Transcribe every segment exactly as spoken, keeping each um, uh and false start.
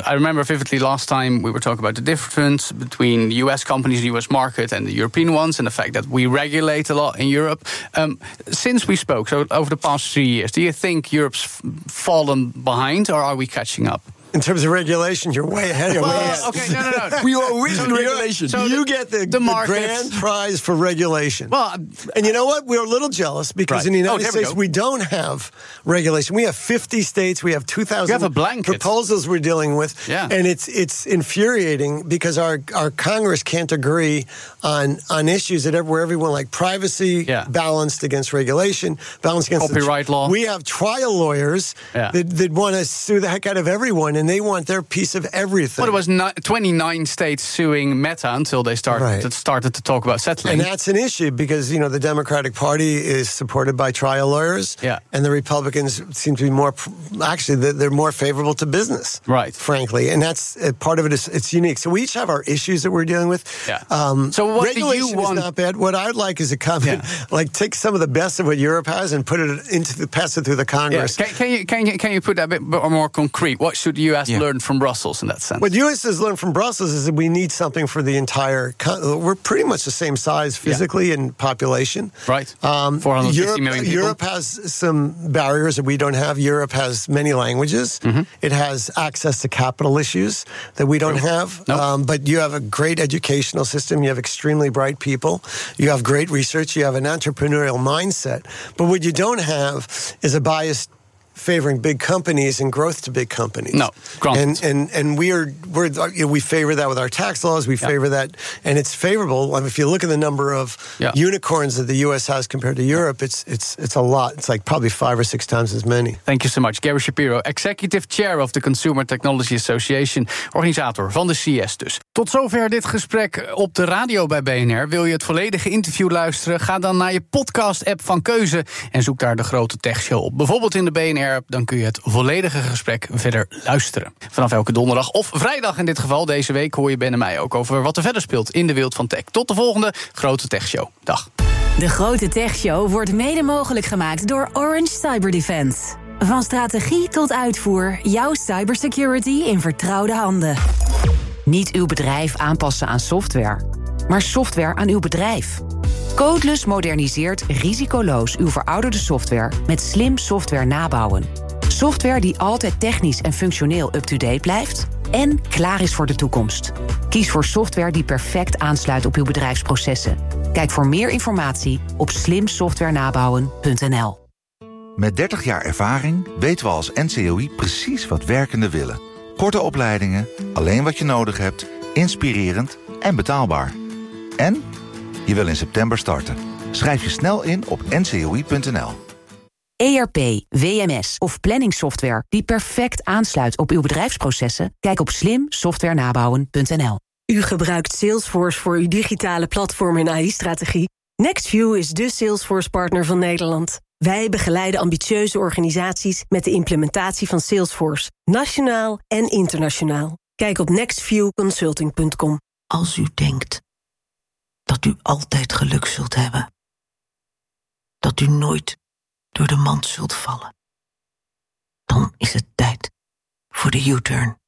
I remember vividly last time we were talking about the difference between the U S companies, the U S market, and the European ones, and the fact that we regulate a lot in Europe. Um, since we spoke, so over the past three years, do you think Europe's f- fallen behind, or are we catching up? In terms of regulation, you're way ahead. You're way ahead. Oh, okay, no, no, no. We are with regulation. So you the, get the, the, the grand prize for regulation. Well, and you know what? We're a little jealous because right. in the United oh, States we, we don't have regulation. We have fifty states. We have two thousand proposals we're dealing with. Yeah. And it's it's infuriating because our, our Congress can't agree on on issues that where everyone like privacy yeah. balanced against regulation, balanced against copyright the, law. We have trial lawyers yeah. that, that want to sue the heck out of everyone. And they want their piece of everything. Well, there was twenty-nine states suing Meta until they started right. started to talk about settling. And that's an issue because, you know, the Democratic Party is supported by trial lawyers. Yeah. And the Republicans seem to be more, actually, they're more favorable to business. Right. Frankly. And that's part of it is it's unique. So we each have our issues that we're dealing with. Yeah. Um, so what regulation do you want? is not bad. What I'd like is a comment, yeah. like take some of the best of what Europe has and put it into the, pass it through the Congress. Yeah. Can, can you can you can you put that a bit more concrete? What should the U S yeah. learn from Brussels in that sense? What the U S has learned from Brussels is that we need something for the entire. We're pretty much the same size physically yeah. in population. Right. Um, four hundred fifty Europe, million people. Europe has some barriers that we don't have. Europe has many languages. Mm-hmm. It has access to capital issues that we don't have. Nope. Um, but you have a great educational system. You have extremely bright people. You have great research. You have an entrepreneurial mindset. But what you don't have is a biased favoring big companies and growth to big companies. No, granted. And and and we are we're you know, we favor that with our tax laws. We yeah. favor that, and it's favorable. I mean, if you look at the number of yeah. unicorns that the U S has compared to Europe, it's it's it's a lot. It's like probably five or six times as many. Thank you so much, Gary Shapiro, Executive Chair of the Consumer Technology Association, organisator van de C S dus. Tot zover dit gesprek op de radio bij B N R. Wil je het volledige interview luisteren? Ga dan naar je podcast-app van keuze en zoek daar de Grote Tech Show op. Bijvoorbeeld in de B N R. Dan kun je het volledige gesprek verder luisteren. Vanaf elke donderdag of vrijdag in dit geval. Deze week hoor je Ben en mij ook over wat er verder speelt in de wereld van tech. Tot de volgende Grote Tech Show. Dag. De Grote Tech Show wordt mede mogelijk gemaakt door Orange Cyber Defense. Van strategie tot uitvoer, jouw cybersecurity in vertrouwde handen. Niet uw bedrijf aanpassen aan software, maar software aan uw bedrijf. Codeless moderniseert risicoloos uw verouderde software met slim software nabouwen. Software die altijd technisch en functioneel up-to-date blijft en klaar is voor de toekomst. Kies voor software die perfect aansluit op uw bedrijfsprocessen. Kijk voor meer informatie op slim software nabouwen punt n l. Met dertig jaar ervaring weten we als N C O I precies wat werkenden willen. Korte opleidingen, alleen wat je nodig hebt, inspirerend en betaalbaar. En je wil in september starten. Schrijf je snel in op n c o i punt n l. E R P, W M S of planningssoftware die perfect aansluit op uw bedrijfsprocessen? Kijk op slim software nabouwen punt n l. U gebruikt Salesforce voor uw digitale platform en A I-strategie? Nextview is de Salesforce-partner van Nederland. Wij begeleiden ambitieuze organisaties met de implementatie van Salesforce, nationaal en internationaal. Kijk op nextview consulting punt com. Als u denkt dat u altijd geluk zult hebben, dat u nooit door de mand zult vallen, dan is het tijd voor de U-turn.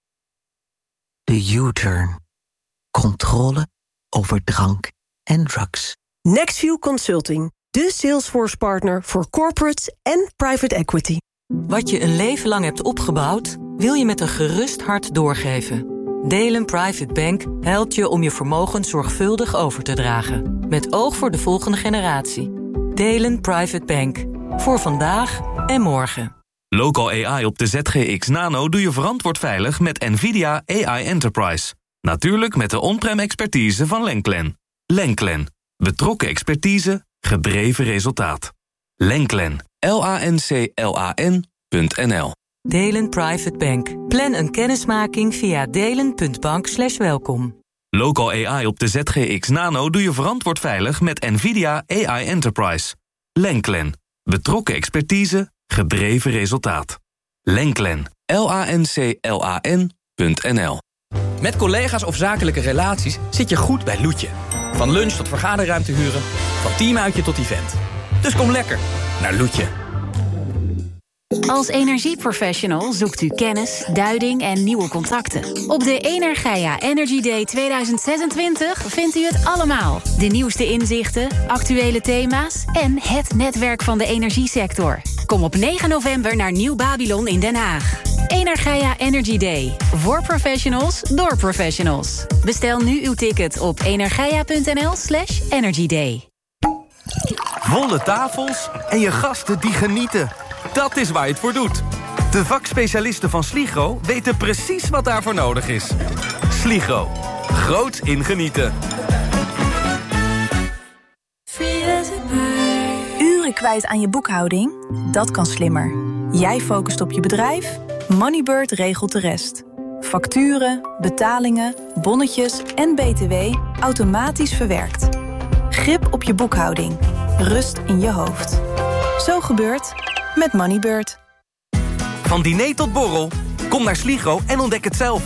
De U-turn. Controle over drank en drugs. Nextview Consulting, de Salesforce-partner voor corporates en private equity. Wat je een leven lang hebt opgebouwd, wil je met een gerust hart doorgeven. Delen Private Bank helpt je om je vermogen zorgvuldig over te dragen. Met oog voor de volgende generatie. Delen Private Bank. Voor vandaag en morgen. Local A I op de Z G X Nano doe je verantwoord veilig met NVIDIA A I Enterprise. Natuurlijk met de on-prem expertise van Lenklen. Lenklen. Betrokken expertise, gedreven resultaat. Lenklen. L A N C L A N punt N L. Delen Private Bank. Plan een kennismaking via delen punt bank slash welkom. Local A I op de Z G X Nano doe je verantwoord veilig met NVIDIA A I Enterprise. Lenklen. Betrokken expertise, gedreven resultaat. Lenklen. L A N C L A N punt N L. Met collega's of zakelijke relaties zit je goed bij Loetje. Van lunch tot vergaderruimte huren, van teamuitje tot event. Dus kom lekker naar Loetje. Als energieprofessional zoekt u kennis, duiding en nieuwe contacten. Op de Energia Energy Day tweeduizend zesentwintig vindt u het allemaal. De nieuwste inzichten, actuele thema's en het netwerk van de energiesector. Kom op negen november naar Nieuw Babylon in Den Haag. Energia Energy Day. Voor professionals, door professionals. Bestel nu uw ticket op energia.nl slash energyday. Volle tafels en je gasten die genieten. Dat is waar je het voor doet. De vakspecialisten van Sligro weten precies wat daarvoor nodig is. Sligro. Groots in genieten. Uren kwijt aan je boekhouding? Dat kan slimmer. Jij focust op je bedrijf, Moneybird regelt de rest. Facturen, betalingen, bonnetjes en B T W automatisch verwerkt. Grip op je boekhouding. Rust in je hoofd. Zo gebeurt met Moneybird. Van diner tot borrel, kom naar Sligro en ontdek het zelf.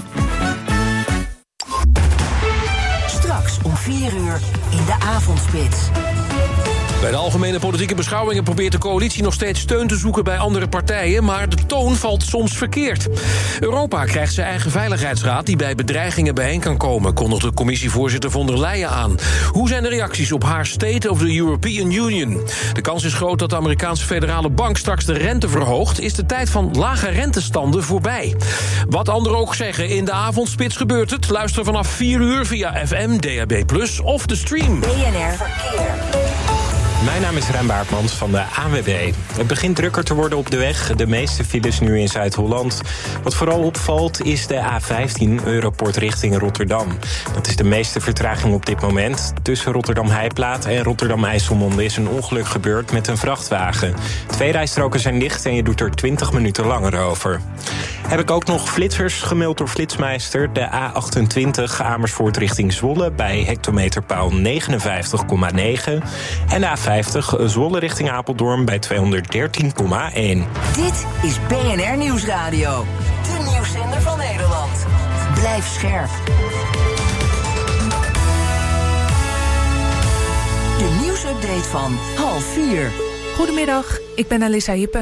Straks om vier uur in de avondspits. Bij de algemene politieke beschouwingen probeert de coalitie nog steeds steun te zoeken bij andere partijen, maar de toon valt soms verkeerd. Europa krijgt zijn eigen veiligheidsraad die bij bedreigingen bijeen kan komen, kondigde commissievoorzitter von der Leyen aan. Hoe zijn de reacties op haar State of the European Union? De kans is groot dat de Amerikaanse federale bank straks de rente verhoogt. Is de tijd van lage rentestanden voorbij? Wat anderen ook zeggen, in de avondspits gebeurt het. Luister vanaf vier uur via F M, D A B plus, of de stream. B N R Verkeer. Mijn naam is Rem Baartmans van de A N W B. Het begint drukker te worden op de weg. De meeste files nu in Zuid-Holland. Wat vooral opvalt is de A vijftien, Europort richting Rotterdam. Dat is de meeste vertraging op dit moment. Tussen Rotterdam-Heiplaat en Rotterdam-IJsselmonde is een ongeluk gebeurd met een vrachtwagen. Twee rijstroken zijn dicht en je doet er twintig minuten langer over. Heb ik ook nog flitsers gemeld door Flitsmeister. De A achtentwintig Amersfoort richting Zwolle bij hectometerpaal negenenvijftig komma negen. En de A vijftig Zwolle richting Apeldoorn bij tweehonderddertien komma één. Dit is B N R Nieuwsradio. De nieuwszender van Nederland. Blijf scherp. De nieuwsupdate van half vier. Goedemiddag, ik ben Alissa Hippe.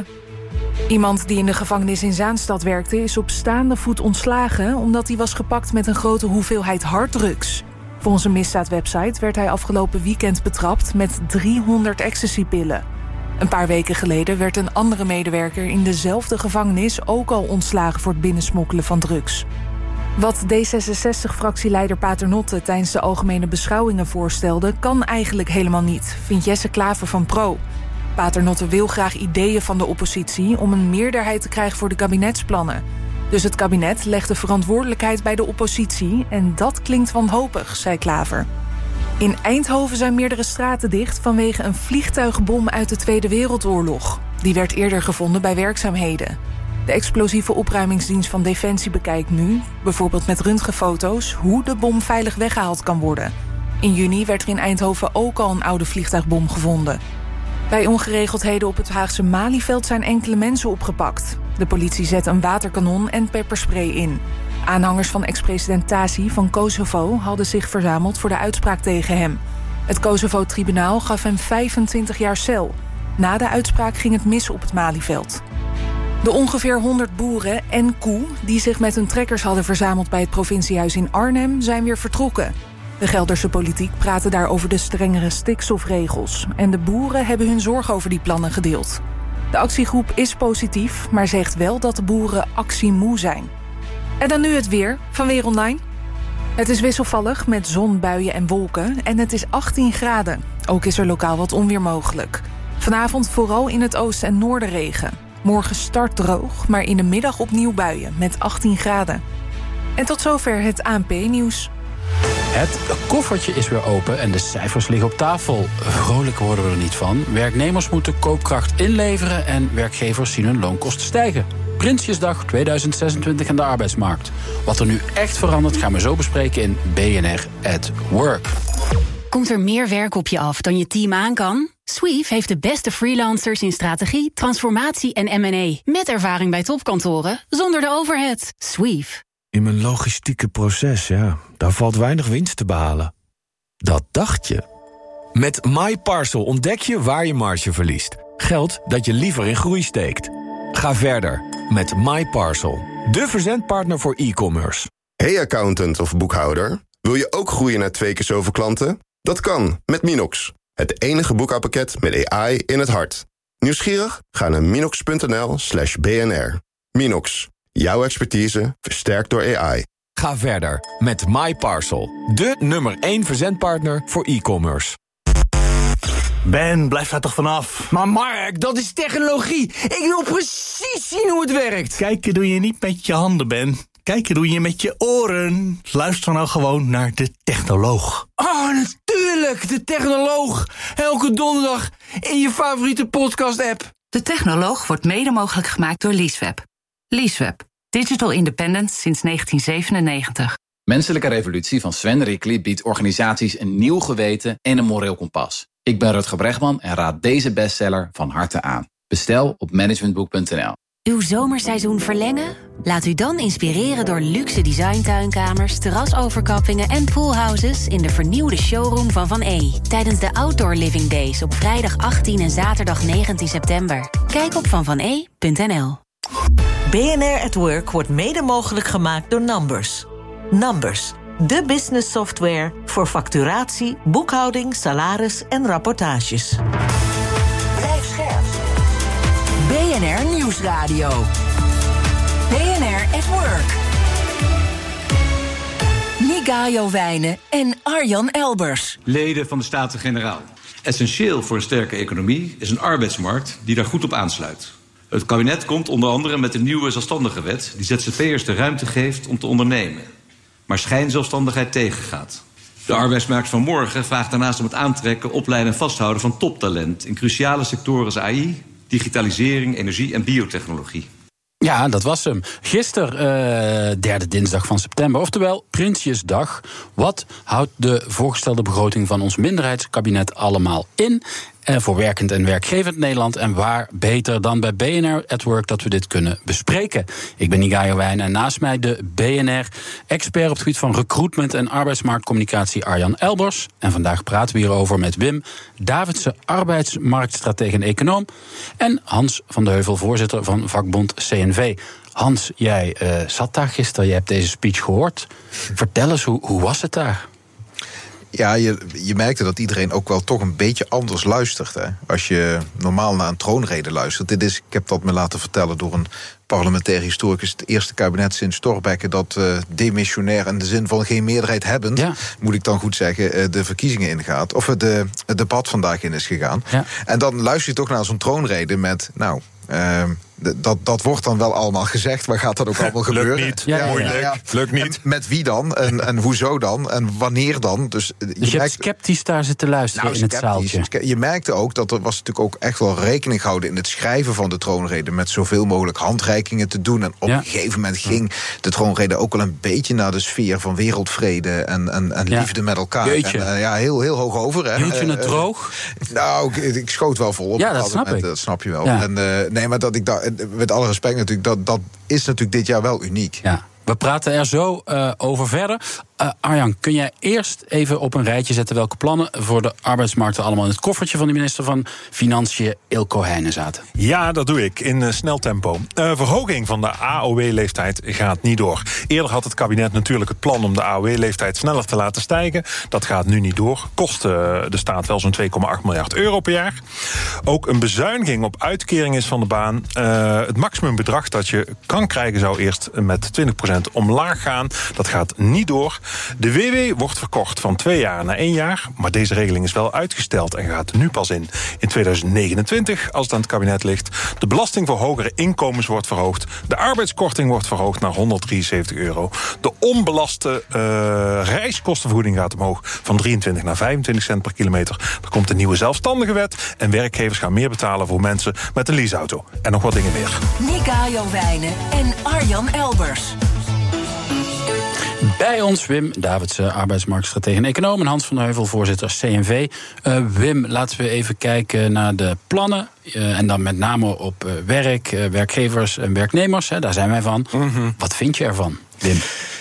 Iemand die in de gevangenis in Zaanstad werkte is op staande voet ontslagen omdat hij was gepakt met een grote hoeveelheid harddrugs. Volgens een misdaadwebsite werd hij afgelopen weekend betrapt met driehonderd ecstasypillen. Een paar weken geleden werd een andere medewerker in dezelfde gevangenis ook al ontslagen voor het binnensmokkelen van drugs. Wat D zesenzestig-fractieleider Paternotte tijdens de algemene beschouwingen voorstelde, kan eigenlijk helemaal niet, vindt Jesse Klaver van Pro. Paternotte wil graag ideeën van de oppositie om een meerderheid te krijgen voor de kabinetsplannen. Dus het kabinet legt de verantwoordelijkheid bij de oppositie en dat klinkt wanhopig, zei Klaver. In Eindhoven zijn meerdere straten dicht vanwege een vliegtuigbom uit de Tweede Wereldoorlog. Die werd eerder gevonden bij werkzaamheden. De explosieve opruimingsdienst van Defensie bekijkt nu, bijvoorbeeld met röntgenfoto's, hoe de bom veilig weggehaald kan worden. In juni werd er in Eindhoven ook al een oude vliegtuigbom gevonden. Bij ongeregeldheden op het Haagse Malieveld zijn enkele mensen opgepakt. De politie zet een waterkanon en pepperspray in. Aanhangers van ex-president Tasi van Kosovo hadden zich verzameld voor de uitspraak tegen hem. Het Kosovo-tribunaal gaf hem vijfentwintig jaar cel. Na de uitspraak ging het mis op het Malieveld. De ongeveer honderd boeren en koe die zich met hun trekkers hadden verzameld bij het provinciehuis in Arnhem zijn weer vertrokken. De Gelderse politiek praatte daar over de strengere stikstofregels. En de boeren hebben hun zorg over die plannen gedeeld. De actiegroep is positief, maar zegt wel dat de boeren actiemoe zijn. En dan nu het weer van Weer Online. Het is wisselvallig met zon, buien en wolken en het is achttien graden. Ook is er lokaal wat onweer mogelijk. Vanavond vooral in het oosten en noorden regen. Morgen start droog, maar in de middag opnieuw buien met achttien graden. En tot zover het A N P-nieuws. Het koffertje is weer open en de cijfers liggen op tafel. Vrolijk worden we er niet van. Werknemers moeten koopkracht inleveren en werkgevers zien hun loonkosten stijgen. Prinsjesdag tweeduizend zesentwintig aan de arbeidsmarkt. Wat er nu echt verandert gaan we zo bespreken in B N R at Work. Komt er meer werk op je af dan je team aan kan? Sweef heeft de beste freelancers in strategie, transformatie en M en A. Met ervaring bij topkantoren, zonder de overhead. Sweef. In mijn logistieke proces, ja, daar valt weinig winst te behalen. Dat dacht je. Met MyParcel ontdek je waar je marge verliest. Geld dat je liever in groei steekt. Ga Ga verder met MyParcel, de verzendpartner voor e-commerce. Hey accountant of boekhouder, wil je ook groeien naar twee keer zoveel klanten? Dat kan met Minox, het enige boekhoudpakket met A I in het hart. Nieuwsgierig? Ga naar minox.nl slash bnr. Minox, jouw expertise versterkt door A I. Ga verder met MyParcel, de nummer één verzendpartner voor e-commerce. Ben, blijf daar toch vanaf. Maar Mark, dat is technologie. Ik wil precies zien hoe het werkt. Kijken doe je niet met je handen, Ben. Kijken doe je met je oren. Luister nou gewoon naar de technoloog. Oh, natuurlijk, de technoloog. Elke donderdag in je favoriete podcast-app. De technoloog wordt mede mogelijk gemaakt door Leaseweb. Leaseweb, digital independence sinds negentien zevenennegentig. Menselijke Revolutie van Sven Rickly biedt organisaties een nieuw geweten en een moreel kompas. Ik ben Rutger Bregman en raad deze bestseller van harte aan. Bestel op managementboek punt n l. Uw zomerseizoen verlengen? Laat u dan inspireren door luxe designtuinkamers, terrasoverkappingen en poolhouses in de vernieuwde showroom van Van E. Tijdens de Outdoor Living Days op vrijdag achttien en zaterdag negentien september. Kijk op van van e punt n l. B N R at Work wordt mede mogelijk gemaakt door Numbers. Numbers, de business software voor facturatie, boekhouding, salaris en rapportages. Blijf scherp. B N R Nieuwsradio. B N R at Work. Nigayo Wijnen en Arjan Elbers. Leden van de Staten-Generaal. Essentieel voor een sterke economie is een arbeidsmarkt die daar goed op aansluit. Het kabinet komt onder andere met een nieuwe zelfstandigenwet die Z Z P'ers de ruimte geeft om te ondernemen, maar schijnzelfstandigheid tegengaat. De arbeidsmarkt van morgen vraagt daarnaast om het aantrekken, opleiden en vasthouden van toptalent in cruciale sectoren als A I, digitalisering, energie en biotechnologie. Ja, dat was hem. Gisteren, uh, derde dinsdag van september, oftewel Prinsjesdag. Wat houdt de voorgestelde begroting van ons minderheidskabinet allemaal in? Uh, voor werkend en werkgevend Nederland. En waar beter dan bij B N R at Work dat we dit kunnen bespreken. Ik ben Nigayo Wijnen en naast mij de B N R-expert op het gebied van recruitment en arbeidsmarktcommunicatie Arjan Elbers. En vandaag praten we hierover met Wim Davidsen, arbeidsmarktstratege en econoom. En Hans van de Heuvel, voorzitter van vakbond C N V. Hans, jij uh, zat daar gisteren, je hebt deze speech gehoord. Vertel eens, hoe, hoe was het daar? Ja, je, je merkte dat iedereen ook wel toch een beetje anders luistert. Hè? Als je normaal naar een troonrede luistert. Dit is, ik heb dat me laten vertellen door een parlementair historicus. Het eerste kabinet sinds Thorbecke dat uh, demissionair in de zin van geen meerderheid hebbend, ja. moet ik dan goed zeggen, uh, de verkiezingen ingaat. Of uh, de, het debat vandaag in is gegaan. Ja. En dan luister je toch naar zo'n troonrede met, nou, Uh, dat, dat wordt dan wel allemaal gezegd. Waar gaat dat ook allemaal gebeuren? Lukt niet, ja, moeilijk, ja, ja. Lukt niet. En met wie dan? En, en hoezo dan? En wanneer dan? Dus je, dus je merkt, hebt sceptisch daar zitten luisteren nou, in het zaaltje. Je merkte ook dat er was natuurlijk ook echt wel rekening gehouden in het schrijven van de troonrede met zoveel mogelijk handreikingen te doen. En op ja. een gegeven moment ging de troonrede ook wel een beetje naar de sfeer van wereldvrede en, en, en ja. liefde met elkaar. En, uh, ja, heel, heel hoog over. Hè. Hield je het droog? Uh, nou, ik, ik schoot wel vol op. Ja, dat snap moment, ik. Dat snap je wel. Ja. En, uh, nee, maar dat ik daar, met alle respect natuurlijk, dat, dat is natuurlijk dit jaar wel uniek. Ja. We praten er zo uh, over verder. Uh, Arjan, kun jij eerst even op een rijtje zetten welke plannen voor de arbeidsmarkten allemaal in het koffertje van de minister van Financiën, Eelco Heijnen, zaten? Ja, dat doe ik in uh, snel tempo. Uh, verhoging van de A O W-leeftijd gaat niet door. Eerder had het kabinet natuurlijk het plan om de A O W-leeftijd sneller te laten stijgen. Dat gaat nu niet door. Kost uh, de staat wel zo'n twee komma acht miljard euro per jaar. Ook een bezuiniging op uitkering is van de baan. Uh, het maximumbedrag dat je kan krijgen zou eerst met twintig procent omlaag gaan. Dat gaat niet door. De W W wordt verkort van twee jaar naar één jaar. Maar deze regeling is wel uitgesteld en gaat nu pas in in tweeduizend negenentwintig, als het aan het kabinet ligt. De belasting voor hogere inkomens wordt verhoogd. De arbeidskorting wordt verhoogd naar honderddrieënzeventig euro. De onbelaste uh, reiskostenvergoeding gaat omhoog van drieëntwintig naar vijfentwintig cent per kilometer. Er komt een nieuwe zelfstandige wet. En werkgevers gaan meer betalen voor mensen met een leaseauto. En nog wat dingen meer. Nigayo Wijnen en Arjan Elbers. Bij ons Wim Davidsen, arbeidsmarktstratege en econoom, en Hans van de Heuvel, voorzitter C N V. Uh, Wim, laten we even kijken naar de plannen. Uh, en dan met name op uh, werk, uh, werkgevers en werknemers. Hè, daar zijn wij van. Mm-hmm. Wat vind je ervan, Wim?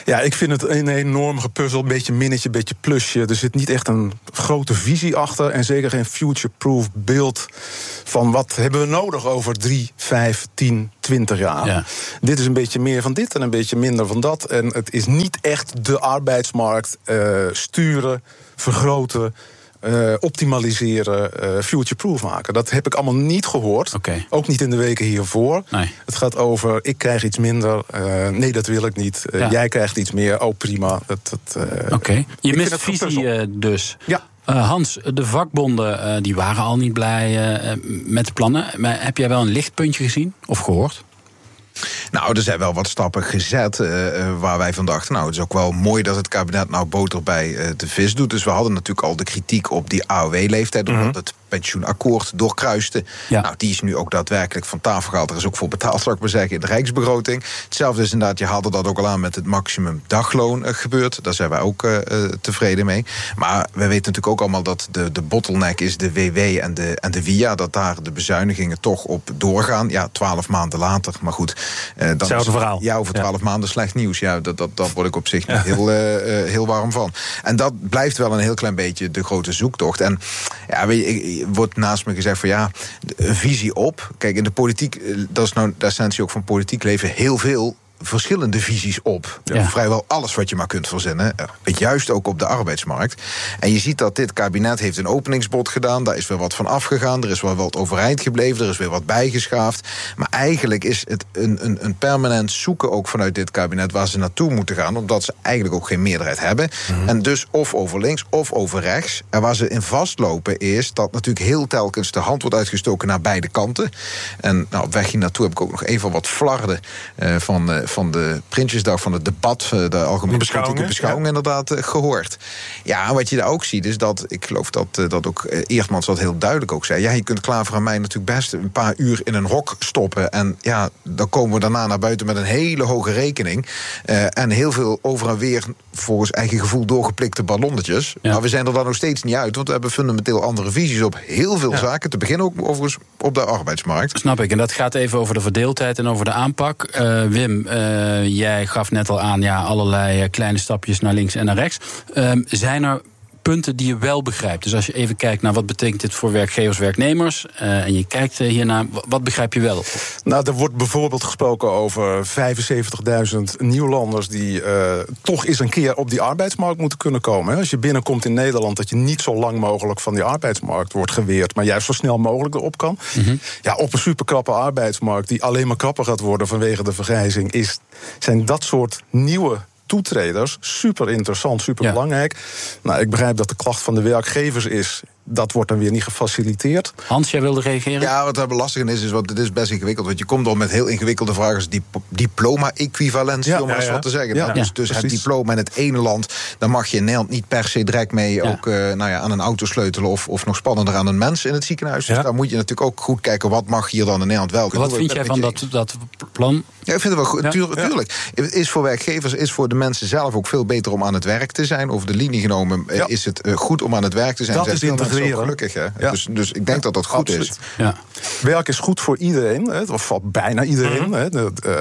Ja, ik vind het een enorm gepuzzel. Een beetje minnetje, een beetje plusje. Er zit niet echt een grote visie achter. En zeker geen future-proof beeld van wat hebben we nodig over drie, vijf, tien, twintig jaar. Ja. Dit is een beetje meer van dit en een beetje minder van dat. En het is niet echt de arbeidsmarkt uh, sturen, vergroten, Uh, optimaliseren, uh, future-proof maken. Dat heb ik allemaal niet gehoord. Okay. Ook niet in de weken hiervoor. Nee. Het gaat over, ik krijg iets minder. Uh, nee, dat wil ik niet. Uh, ja. Jij krijgt iets meer. Oh, prima. Dat, dat, uh, Oké. Okay. Je mist visie uh, dus. Ja. Uh, Hans, de vakbonden uh, die waren al niet blij uh, met de plannen. Maar heb jij wel een lichtpuntje gezien of gehoord? Nou, er zijn wel wat stappen gezet uh, waar wij van dachten, nou, het is ook wel mooi dat het kabinet nou boter bij uh, de vis doet. Dus we hadden natuurlijk al de kritiek op die A O W-leeftijd, omdat mm-hmm. het pensioenakkoord doorkruiste. Ja. Nou, die is nu ook daadwerkelijk van tafel gehaald. Er is ook voor betaald, zal ik maar zeggen, in de Rijksbegroting. Hetzelfde is inderdaad, je haalde dat ook al aan met het maximum dagloon uh, gebeurd. Daar zijn wij ook uh, tevreden mee. Maar we weten natuurlijk ook allemaal dat de, de bottleneck is de W W en de, en de V I A, dat daar de bezuinigingen toch op doorgaan. Ja, twaalf maanden later, maar goed. Uh, dan Hetzelfde is, verhaal. Ja, over twaalf ja. maanden slecht nieuws. Ja, dat, dat, dat word ik op zich niet heel, uh, uh, heel warm van. En dat blijft wel een heel klein beetje de grote zoektocht. En ja, weet je, wordt naast me gezegd van ja, een visie op. Kijk, in de politiek, dat is nou de essentie ook van politiek leven, heel veel verschillende visies op. Ja. Vrijwel alles wat je maar kunt verzinnen. Juist ook op de arbeidsmarkt. En je ziet dat dit kabinet heeft een openingsbod gedaan. Daar is weer wat van afgegaan. Er is wel wat overeind gebleven. Er is weer wat bijgeschaafd. Maar eigenlijk is het een, een, een permanent zoeken ook vanuit dit kabinet waar ze naartoe moeten gaan. Omdat ze eigenlijk ook geen meerderheid hebben. Mm-hmm. En dus of over links of over rechts. En waar ze in vastlopen is dat natuurlijk heel telkens de hand wordt uitgestoken naar beide kanten. En nou, op weg hier naartoe heb ik ook nog even wat flarden uh, van uh, van de Prinsjesdag, van het debat, de algemene beschouwing, beschouwing ja. inderdaad uh, gehoord. Ja, wat je daar ook ziet is dat, ik geloof dat, uh, dat ook uh, Eertmans dat heel duidelijk ook zei, ja, je kunt Klaver en mij natuurlijk best een paar uur in een hok stoppen en ja, dan komen we daarna naar buiten met een hele hoge rekening uh, en heel veel over en weer volgens eigen gevoel doorgeplikte ballonnetjes. Ja. Maar we zijn er dan nog steeds niet uit, want we hebben fundamenteel andere visies op heel veel ja. zaken, te beginnen ook overigens op de arbeidsmarkt. Snap ik, en dat gaat even over de verdeeldheid en over de aanpak. Uh, Wim, uh, jij gaf net al aan, ja, allerlei kleine stapjes naar links en naar rechts. Uh, zijn er punten die je wel begrijpt? Dus als je even kijkt naar wat betekent dit voor werkgevers, werknemers, uh, en je kijkt uh, hiernaar, wat begrijp je wel? Nou, er wordt bijvoorbeeld gesproken over vijfenzeventigduizend nieuwlanders die uh, toch eens een keer op die arbeidsmarkt moeten kunnen komen. Hè. Als je binnenkomt in Nederland, dat je niet zo lang mogelijk van die arbeidsmarkt wordt geweerd, maar juist zo snel mogelijk erop kan. Mm-hmm. Ja, op een superkrappe arbeidsmarkt die alleen maar krapper gaat worden vanwege de vergrijzing, is, zijn dat soort nieuwe toetreders super interessant, super belangrijk. Ja. Nou, ik begrijp dat de klacht van de werkgevers is, dat wordt dan weer niet gefaciliteerd. Hans, jij wilde reageren? Ja, wat er lastig is, is wat het is best ingewikkeld. Want je komt dan met heel ingewikkelde vragen als dip- diploma-equivalentie, ja, om maar eens ja, ja. wat te zeggen. Ja, dus dus het diploma in het ene land, dan mag je in Nederland niet per se direct mee ja. ook uh, nou ja, aan een auto sleutelen of, of nog spannender aan een mens in het ziekenhuis. Dus ja. daar moet je natuurlijk ook goed kijken, wat mag hier dan in Nederland wel. Wat vind jij van dat, dat plan? Ja, ik vind het wel goed. Ja. Tuurlijk, ja. tuurlijk. Het is voor werkgevers, is voor de mensen zelf ook veel beter om aan het werk te zijn. Over de linie genomen ja. is het uh, goed om aan het werk te zijn. Dat is integreren. Gelukkig, hè? Ja. Dus, dus ik denk ja, dat dat goed absoluut. is. Ja. Werk is goed voor iedereen, hè, of voor bijna iedereen. Mm-hmm. Hè. De, uh,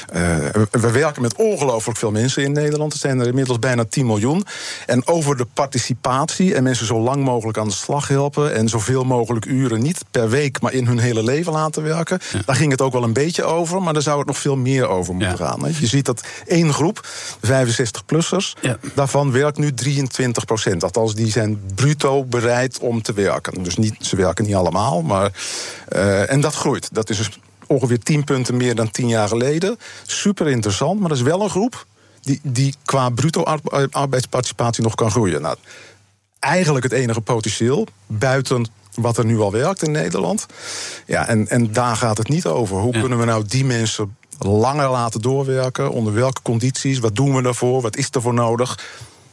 uh, we werken met ongelooflijk veel mensen in Nederland. Er zijn er inmiddels bijna tien miljoen. En over de participatie en mensen zo lang mogelijk aan de slag helpen en zoveel mogelijk uren, niet per week, maar in hun hele leven laten werken. Ja. Daar ging het ook wel een beetje over, maar daar zou het nog veel meer over moeten ja. gaan. Hè. Je ziet dat één groep, vijfenzestig-plussers, ja. daarvan werkt nu drieëntwintig procent. Althans, die zijn bruto bereid om te werken. Dus niet, ze werken niet allemaal, maar uh, en dat groeit. Dat is dus ongeveer tien punten meer dan tien jaar geleden. Super interessant, maar dat is wel een groep die, die qua bruto arbeidsparticipatie nog kan groeien. Nou, eigenlijk het enige potentieel buiten wat er nu al werkt in Nederland. Ja, en, en daar gaat het niet over. Hoe ja. kunnen we nou die mensen langer laten doorwerken? Onder welke condities? Wat doen we daarvoor? Wat is er voor nodig?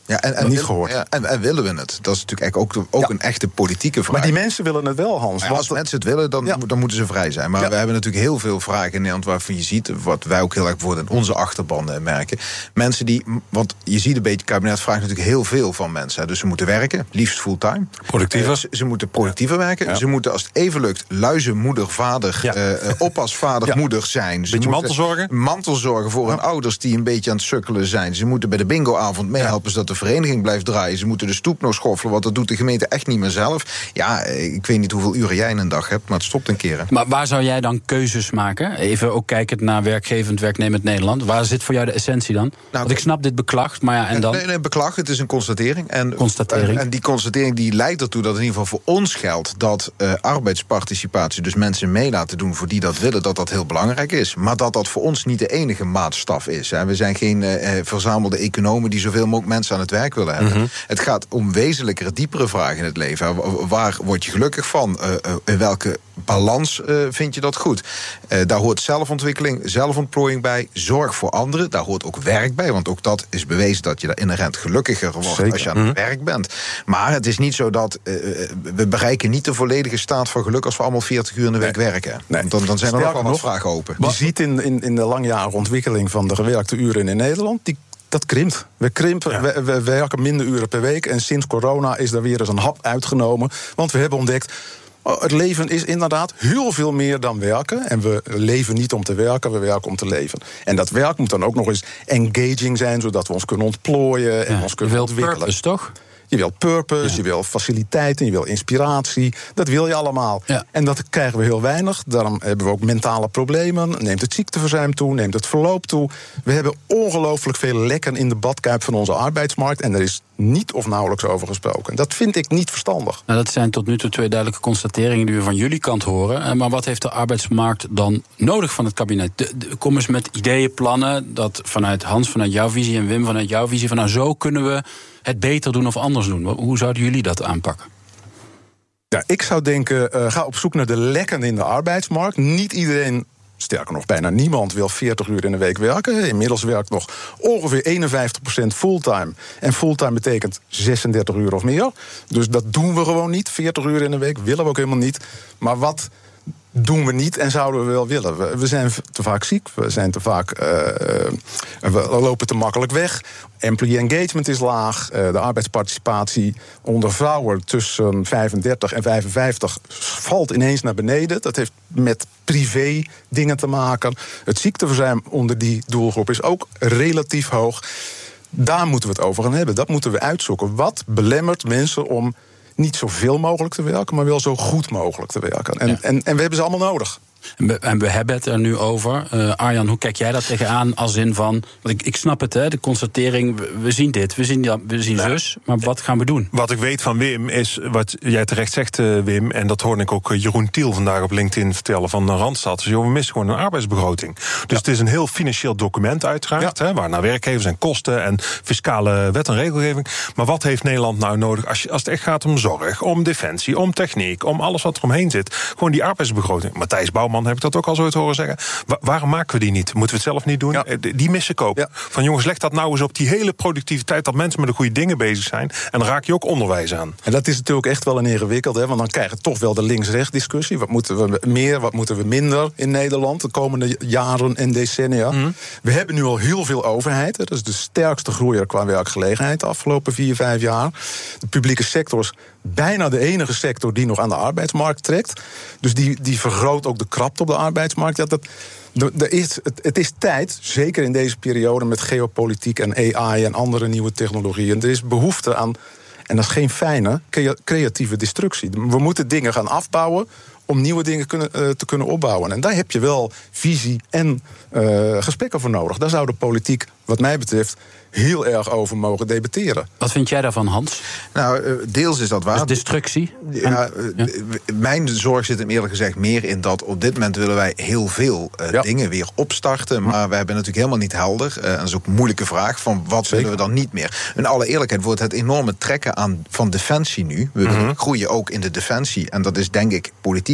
Ja, en, en niet wil, gehoord. Ja, en, en willen we het? Dat is natuurlijk eigenlijk ook, ook ja. een echte politieke vraag. Maar die mensen willen het wel, Hans. Ja, als mensen het willen, dan, ja. dan moeten ze vrij zijn. Maar ja. we hebben natuurlijk heel veel vragen in Nederland waarvan je ziet, wat wij ook heel erg bijvoorbeeld in onze achterban merken. Mensen die, want je ziet een beetje, het kabinet vraagt natuurlijk heel veel van mensen. Hè. Dus ze moeten werken, liefst fulltime. Productiever. Uh, ze, ze moeten productiever werken. Ja. Ze moeten, als het even lukt, luizen, moeder, vader, ja. uh, oppas, vader, ja. moeder zijn. Ze beetje moeten mantelzorgen. Mantelzorgen voor ja. hun ouders die een beetje aan het sukkelen zijn. Ze moeten bij de bingoavond meehelpen ja. zodat de vereniging blijft draaien. Ze moeten de stoep nog schoffelen, want dat doet de gemeente echt niet meer zelf. Ja, ik weet niet hoeveel uren jij in een dag hebt, maar het stopt een keer. Hè. Maar waar zou jij dan keuzes maken? Even ook kijkend naar werkgevend, werknemend Nederland. Waar zit voor jou de essentie dan? Nou, want ik snap dit beklag, maar ja, en dan? Nee, nee, beklag, het is een constatering. En, constatering. En die constatering die leidt ertoe dat in ieder geval voor ons geldt dat uh, arbeidsparticipatie, dus mensen mee laten doen voor die dat willen, dat dat heel belangrijk is. Maar dat dat voor ons niet de enige maatstaf is. Hè. We zijn geen uh, verzamelde economen die zoveel mogelijk mensen aan het werk willen hebben. Mm-hmm. Het gaat om wezenlijkere, diepere vragen in het leven. Waar word je gelukkig van? Uh, uh, in welke balans uh, vind je dat goed? Uh, daar hoort zelfontwikkeling, zelfontplooiing bij. Zorg voor anderen, daar hoort ook werk bij. Want ook dat is bewezen dat je daar inherent gelukkiger wordt Zeker. als je aan het mm-hmm. werk bent. Maar het is niet zo dat uh, we bereiken niet de volledige staat van geluk als we allemaal veertig uur in de week nee. werken. Nee. Want dan, dan zijn er nog wel wat vragen open. Je ziet in, in, in de langjarige ontwikkeling van de gewerkte uren in Nederland, die dat krimpt. We krimpen, ja. we, we werken minder uren per week. En sinds corona is er weer eens een hap uitgenomen. Want we hebben ontdekt, oh, het leven is inderdaad heel veel meer dan werken. En we leven niet om te werken, we werken om te leven. En dat werk moet dan ook nog eens engaging zijn, zodat we ons kunnen ontplooien en ja, ons kunnen ontwikkelen. Purpose, toch? Je wil purpose, ja. je wil faciliteiten, je wil inspiratie. Dat wil je allemaal. Ja. En dat krijgen we heel weinig. Daarom hebben we ook mentale problemen. Neemt het ziekteverzuim toe, neemt het verloop toe. We hebben ongelooflijk veel lekken in de badkuip van onze arbeidsmarkt. En er is niet of nauwelijks over gesproken. Dat vind ik niet verstandig. Nou, dat zijn tot nu toe twee duidelijke constateringen die we van jullie kant horen. Maar wat heeft de arbeidsmarkt dan nodig van het kabinet? De, de, kom eens met ideeën, plannen. Dat vanuit Hans, vanuit jouw visie en Wim, vanuit jouw visie. Van nou, zo kunnen we het beter doen of anders doen. Hoe zouden jullie dat aanpakken? Ja, ik zou denken, uh, ga op zoek naar de lekken in de arbeidsmarkt. Niet iedereen, sterker nog, bijna niemand wil veertig uur in de week werken. Inmiddels werkt nog ongeveer eenenvijftig procent fulltime. En fulltime betekent zesendertig uur of meer. Dus dat doen we gewoon niet. veertig uur in de week willen we ook helemaal niet. Maar wat doen we niet en zouden we wel willen? We, we zijn te vaak ziek, we zijn te vaak, uh, we lopen te makkelijk weg. Employee engagement is laag. Uh, de arbeidsparticipatie onder vrouwen tussen vijfendertig en vijfenvijftig valt ineens naar beneden. Dat heeft met privé dingen te maken. Het ziekteverzuim onder die doelgroep is ook relatief hoog. Daar moeten we het over gaan hebben. Dat moeten we uitzoeken. Wat belemmert mensen om niet zoveel mogelijk te werken, maar wel zo goed mogelijk te werken? En, ja. en, en we hebben ze allemaal nodig. En we, en we hebben het er nu over. Uh, Arjan, hoe kijk jij dat tegenaan als in van, want ik, ik snap het, hè, de constatering, we, we zien dit, we zien, we zien ja. zus, maar wat gaan we doen? Wat ik weet van Wim is, wat jij terecht zegt, uh, Wim, en dat hoorde ik ook uh, Jeroen Thiel vandaag op LinkedIn vertellen van uh, Randstad. Dus joh, we missen gewoon een arbeidsbegroting. Dus ja. het is een heel financieel document uiteraard, ja. hè, waar naar werkgevers en kosten en fiscale wet en regelgeving. Maar wat heeft Nederland nou nodig als, je, als het echt gaat om zorg, om defensie, om techniek, om alles wat er omheen zit? Gewoon die arbeidsbegroting. Matthijs Bouwman heb ik dat ook al zo te horen zeggen. Wa- waarom maken we die niet? Moeten we het zelf niet doen? Ja. Die missen ik ook. Ja. Van jongens, leg dat nou eens op die hele productiviteit, dat mensen met de goede dingen bezig zijn. En dan raak je ook onderwijs aan. En dat is natuurlijk echt wel een ingewikkeld, hè? Want dan krijg je toch wel de links-rechts discussie. Wat moeten we meer, wat moeten we minder in Nederland de komende jaren en decennia? Mm. We hebben nu al heel veel overheid. Hè? Dat is de sterkste groeier qua werkgelegenheid de afgelopen vier, vijf jaar. De publieke sector is bijna de enige sector die nog aan de arbeidsmarkt trekt. Dus die, die vergroot ook de krapte op de arbeidsmarkt. Ja, dat, er is, het, het is tijd, zeker in deze periode met geopolitiek en A I en andere nieuwe technologieën. Er is behoefte aan, en dat is geen fijne, creatieve destructie. We moeten dingen gaan afbouwen om nieuwe dingen kunnen, uh, te kunnen opbouwen. En daar heb je wel visie en uh, gesprekken voor nodig. Daar zou de politiek, wat mij betreft, heel erg over mogen debatteren. Wat vind jij daarvan, Hans? Nou, deels is dat waar. Dus destructie? Ja, ja. Mijn zorg zit hem eerlijk gezegd meer in dat op dit moment willen wij heel veel uh, ja. dingen weer opstarten. Maar we hebben natuurlijk helemaal niet helder. Uh, dat is ook een moeilijke vraag van wat Zeker. willen we dan niet meer. In alle eerlijkheid wordt het enorme trekken aan van defensie nu. We mm-hmm. groeien ook in de defensie. En dat is denk ik politiek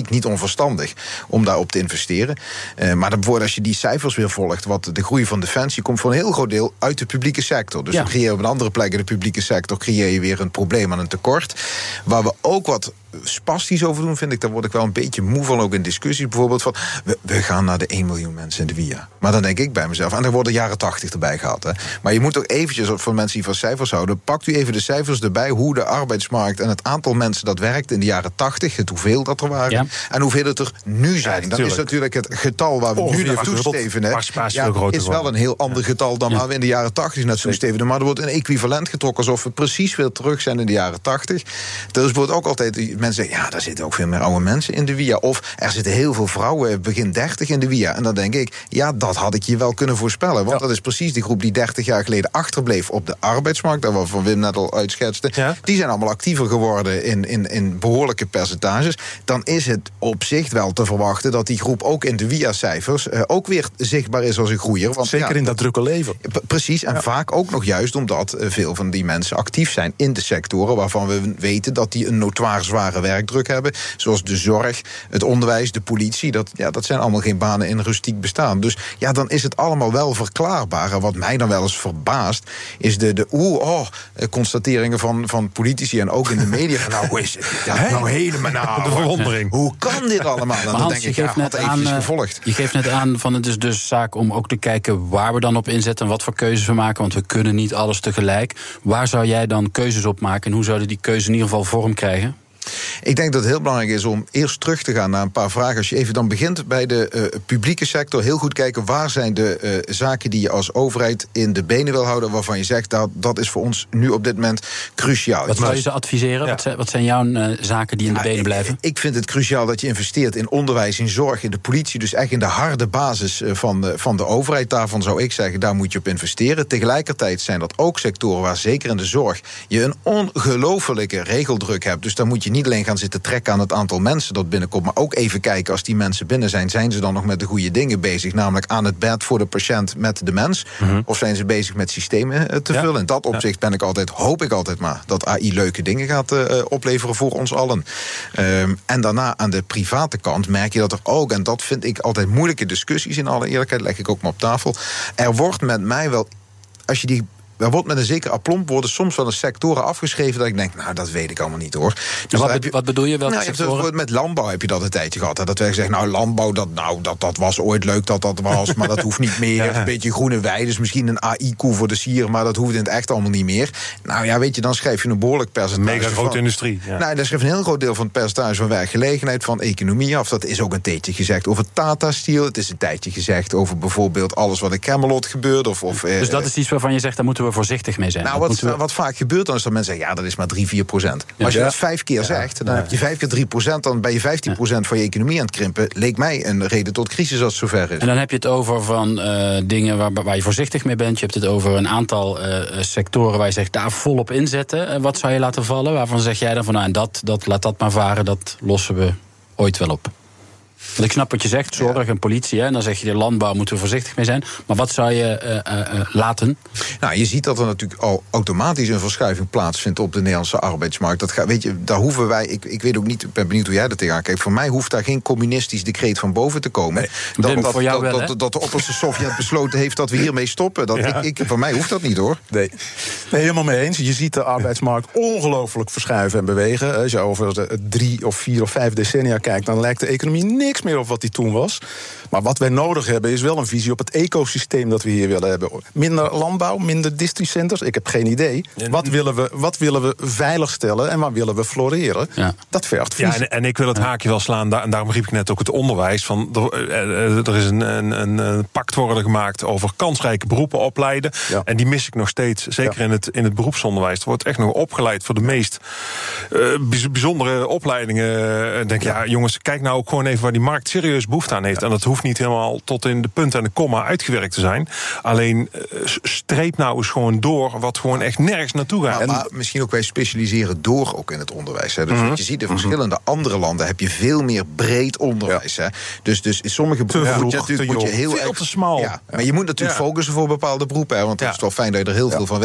politiek niet onverstandig om daarop te investeren. Uh, maar bijvoorbeeld als je die cijfers weer volgt, wat de groei van defensie komt voor een heel groot deel uit de publieke sector. Dus ja. dan creëer je op een andere plek in de publieke sector creëer je weer een probleem aan een tekort. Waar we ook wat spastisch over doen, vind ik, daar word ik wel een beetje moe van, ook in discussies bijvoorbeeld van, we, we gaan naar de één miljoen mensen in de W I A. Maar dan denk ik bij mezelf, en er worden jaren tachtig erbij gehad. Hè. Maar je moet ook eventjes, voor mensen die van cijfers houden, pakt u even de cijfers erbij, hoe de arbeidsmarkt en het aantal mensen dat werkt in de jaren tachtig, het hoeveel dat er waren, ja. en hoeveel het er nu zijn. Ja, dan is natuurlijk het getal waar we Ongeveer nu naar toesteven, ja, is wel een heel ander ja. getal dan ja. waar we in de jaren tachtig naar toesteven. Maar er wordt een equivalent getrokken alsof we precies weer terug zijn in de jaren tachtig. Dus wordt ook altijd, mensen zeggen, ja, daar zitten ook veel meer oude mensen in de W I A. Of er zitten heel veel vrouwen begin dertig in de W I A. En dan denk ik, ja, dat had ik je wel kunnen voorspellen. Want ja. dat is precies die groep die dertig jaar geleden achterbleef op de arbeidsmarkt, daar waarvan Wim net al uitschetste. Ja. Die zijn allemaal actiever geworden in, in, in behoorlijke percentages. Dan is het op zich wel te verwachten dat die groep ook in de W I A-cijfers uh, ook weer zichtbaar is als een groeier. Want, Zeker ja, in dat drukke leven. P- precies, en ja. vaak ook nog juist omdat uh, veel van die mensen actief zijn in de sectoren waarvan we weten dat die een notoire zware werkdruk hebben. Zoals de zorg, het onderwijs, de politie. Dat, ja, dat zijn allemaal geen banen in rustiek bestaan. Dus ja, dan is het allemaal wel verklaarbaar. En wat mij dan wel eens verbaast, is de, de oeh, oh, constateringen van, van politici en ook in de media. Nou, hoe is het dat nou helemaal nou? De verwondering. Hoe kan dit allemaal? En dan Hans, denk ik, je ja, geeft net had eventjes aan, gevolgd. Je geeft net aan van het is dus zaak om ook te kijken waar we dan op inzetten en wat voor keuzes we maken, want we kunnen niet alles tegelijk. Waar zou jij dan keuzes op maken en hoe zouden die keuzes in ieder geval vorm krijgen? Ik denk dat het heel belangrijk is om eerst terug te gaan naar een paar vragen. Als je even dan begint bij de uh, publieke sector, heel goed kijken waar zijn de uh, zaken die je als overheid in de benen wil houden, waarvan je zegt dat dat is voor ons nu op dit moment cruciaal. Wat zou je ze adviseren? Ja. Wat, zijn, wat zijn jouw uh, zaken die in de nou, benen blijven? Ik, ik vind het cruciaal dat je investeert in onderwijs, in zorg, in de politie, dus echt in de harde basis uh, van, de, van de overheid. Daarvan zou ik zeggen, daar moet je op investeren. Tegelijkertijd zijn dat ook sectoren waar zeker in de zorg je een ongelofelijke regeldruk hebt. Dus daar moet je niet alleen gaan zitten trekken aan het aantal mensen dat binnenkomt, maar ook even kijken als die mensen binnen zijn, zijn ze dan nog met de goede dingen bezig, namelijk aan het bed voor de patiënt met de mens, mm-hmm. of zijn ze bezig met systemen te ja. vullen. In dat opzicht ben ik altijd, hoop ik altijd maar, dat A I leuke dingen gaat uh, opleveren voor ons allen. Um, en daarna aan de private kant merk je dat er ook, en dat vind ik altijd moeilijke discussies, in alle eerlijkheid, leg ik ook maar op tafel, er wordt met mij wel, als je die Er wordt met een zeker aplomb worden soms wel een sectoren afgeschreven dat ik denk, nou, dat weet ik allemaal niet, hoor. Dus wat, be- je, wat bedoel je? Welke nou, sectoren? Je met landbouw heb je dat een tijdje gehad. Hè, dat wij zeggen, nou, landbouw, dat, nou, dat, dat was ooit leuk dat dat was, maar dat hoeft niet meer. Ja. Een beetje groene weiden, dus misschien een A I-koe voor de sier, maar dat hoeft in het echt allemaal niet meer. Nou ja, weet je, dan schrijf je een behoorlijk percentage. Mega grote industrie. Ja. Nou, dan schrijf je een heel groot deel van het percentage van werkgelegenheid, van economie af. Dat is ook een tijdje gezegd over Tata Steel. Het is een tijdje gezegd over bijvoorbeeld alles wat in Camelot gebeurt. Of, of, dus dat is iets waarvan je zegt, daar moeten we voorzichtig mee zijn. Nou, wat, we... wat vaak gebeurt dan is dat mensen zeggen, ja, dat is maar drie, vier procent. Maar als je dat vijf keer ja. zegt, dan ja. heb je vijf keer drie procent, dan ben je vijftien procent van je economie aan het krimpen. Leek mij een reden tot crisis als het zover is. En dan heb je het over van uh, dingen waar, waar je voorzichtig mee bent. Je hebt het over een aantal uh, sectoren waar je zegt, daar volop inzetten. Uh, wat zou je laten vallen? Waarvan zeg jij dan van, nou, dat, dat, laat dat maar varen, dat lossen we ooit wel op? Want ik snap wat je zegt, zorg en politie. Hè, en dan zeg je, de landbouw moeten we voorzichtig mee zijn. Maar wat zou je uh, uh, laten? Nou, je ziet dat er natuurlijk al automatisch een verschuiving plaatsvindt op de Nederlandse arbeidsmarkt. Dat gaat, weet je, daar hoeven wij, ik, ik weet ook niet, ik ben benieuwd hoe jij er tegenaan kijkt. Voor mij hoeft daar geen communistisch decreet van boven te komen. Nee, dat, Wim, dat, voor jou dat, wel, dat, dat de opperste Sovjet besloten heeft dat we hiermee stoppen. Dat, ja. ik, ik, voor mij hoeft dat niet, hoor. Nee. nee, helemaal mee eens. Je ziet de arbeidsmarkt ongelooflijk verschuiven en bewegen. Als je over drie of vier of vijf decennia kijkt, dan lijkt de economie niks meer op wat die toen was. Maar wat wij nodig hebben is wel een visie op het ecosysteem dat we hier willen hebben. Minder landbouw, minder districenters. Ik heb geen idee. Wat willen we, wat willen we veiligstellen en waar willen we floreren? Ja. Dat vergt visie. Ja, en, en ik wil het haakje wel slaan. En daarom riep ik net ook het onderwijs. Van, er, er is een, een, een pact worden gemaakt over kansrijke beroepen opleiden. Ja. En die mis ik nog steeds. Zeker ja. in, het, in het beroepsonderwijs. Er wordt echt nog opgeleid voor de meest uh, bijzondere opleidingen. En denk, ja. ja, jongens, kijk nou ook gewoon even waar die markt serieus behoefte aan heeft. Ja. En dat hoeft niet helemaal tot in de punt en de komma uitgewerkt te zijn. Alleen uh, streep nou eens gewoon door wat gewoon echt nergens naartoe gaat. Maar, maar misschien ook wij specialiseren door ook in het onderwijs. Hè. Dus mm-hmm. wat je ziet in verschillende mm-hmm. andere landen heb je veel meer breed onderwijs. Ja. Hè. Dus, dus in sommige beroepen moet je natuurlijk moet je heel veel erg, te smal. Ja, maar je moet natuurlijk ja. focussen voor bepaalde beroepen. Hè, want het ja. is toch fijn dat je er heel ja. veel van weet en heel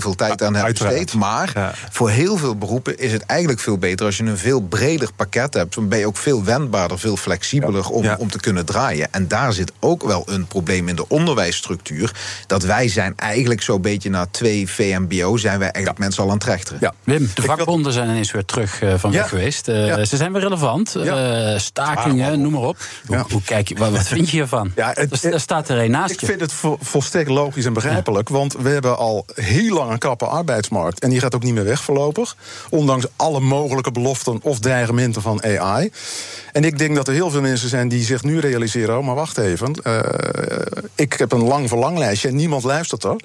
veel tijd aan hebt besteed. Maar ja. voor heel veel beroepen is het eigenlijk veel beter als je een veel breder pakket hebt. Dan ben je ook veel wendbaarder, veel flexibeler om, ja. om te kunnen draaien. En daar zit ook wel een probleem in de onderwijsstructuur. Dat wij zijn eigenlijk zo'n beetje na twee V M B O zijn wij eigenlijk ja. mensen al aan het trechteren. Ja. Wim, de vakbonden wil... zijn ineens weer terug uh, van weg ja. geweest. Uh, ja. Ze zijn weer relevant. Ja. Uh, stakingen, ah, noem maar op. Hoe, ja. hoe kijk je, wat, wat vind je hiervan? Ja, het, er staat er een naast ik je. Ik vind het vo, volstrekt logisch en begrijpelijk. Ja. Want we hebben al heel lang een krappe arbeidsmarkt. En die gaat ook niet meer weg voorlopig. Ondanks alle mogelijke beloften of dreigementen van A I. En ik denk dat er heel veel mensen zijn die zich nu realiseren... oh, maar wacht even, uh, ik heb een lang verlanglijstje en niemand luistert er.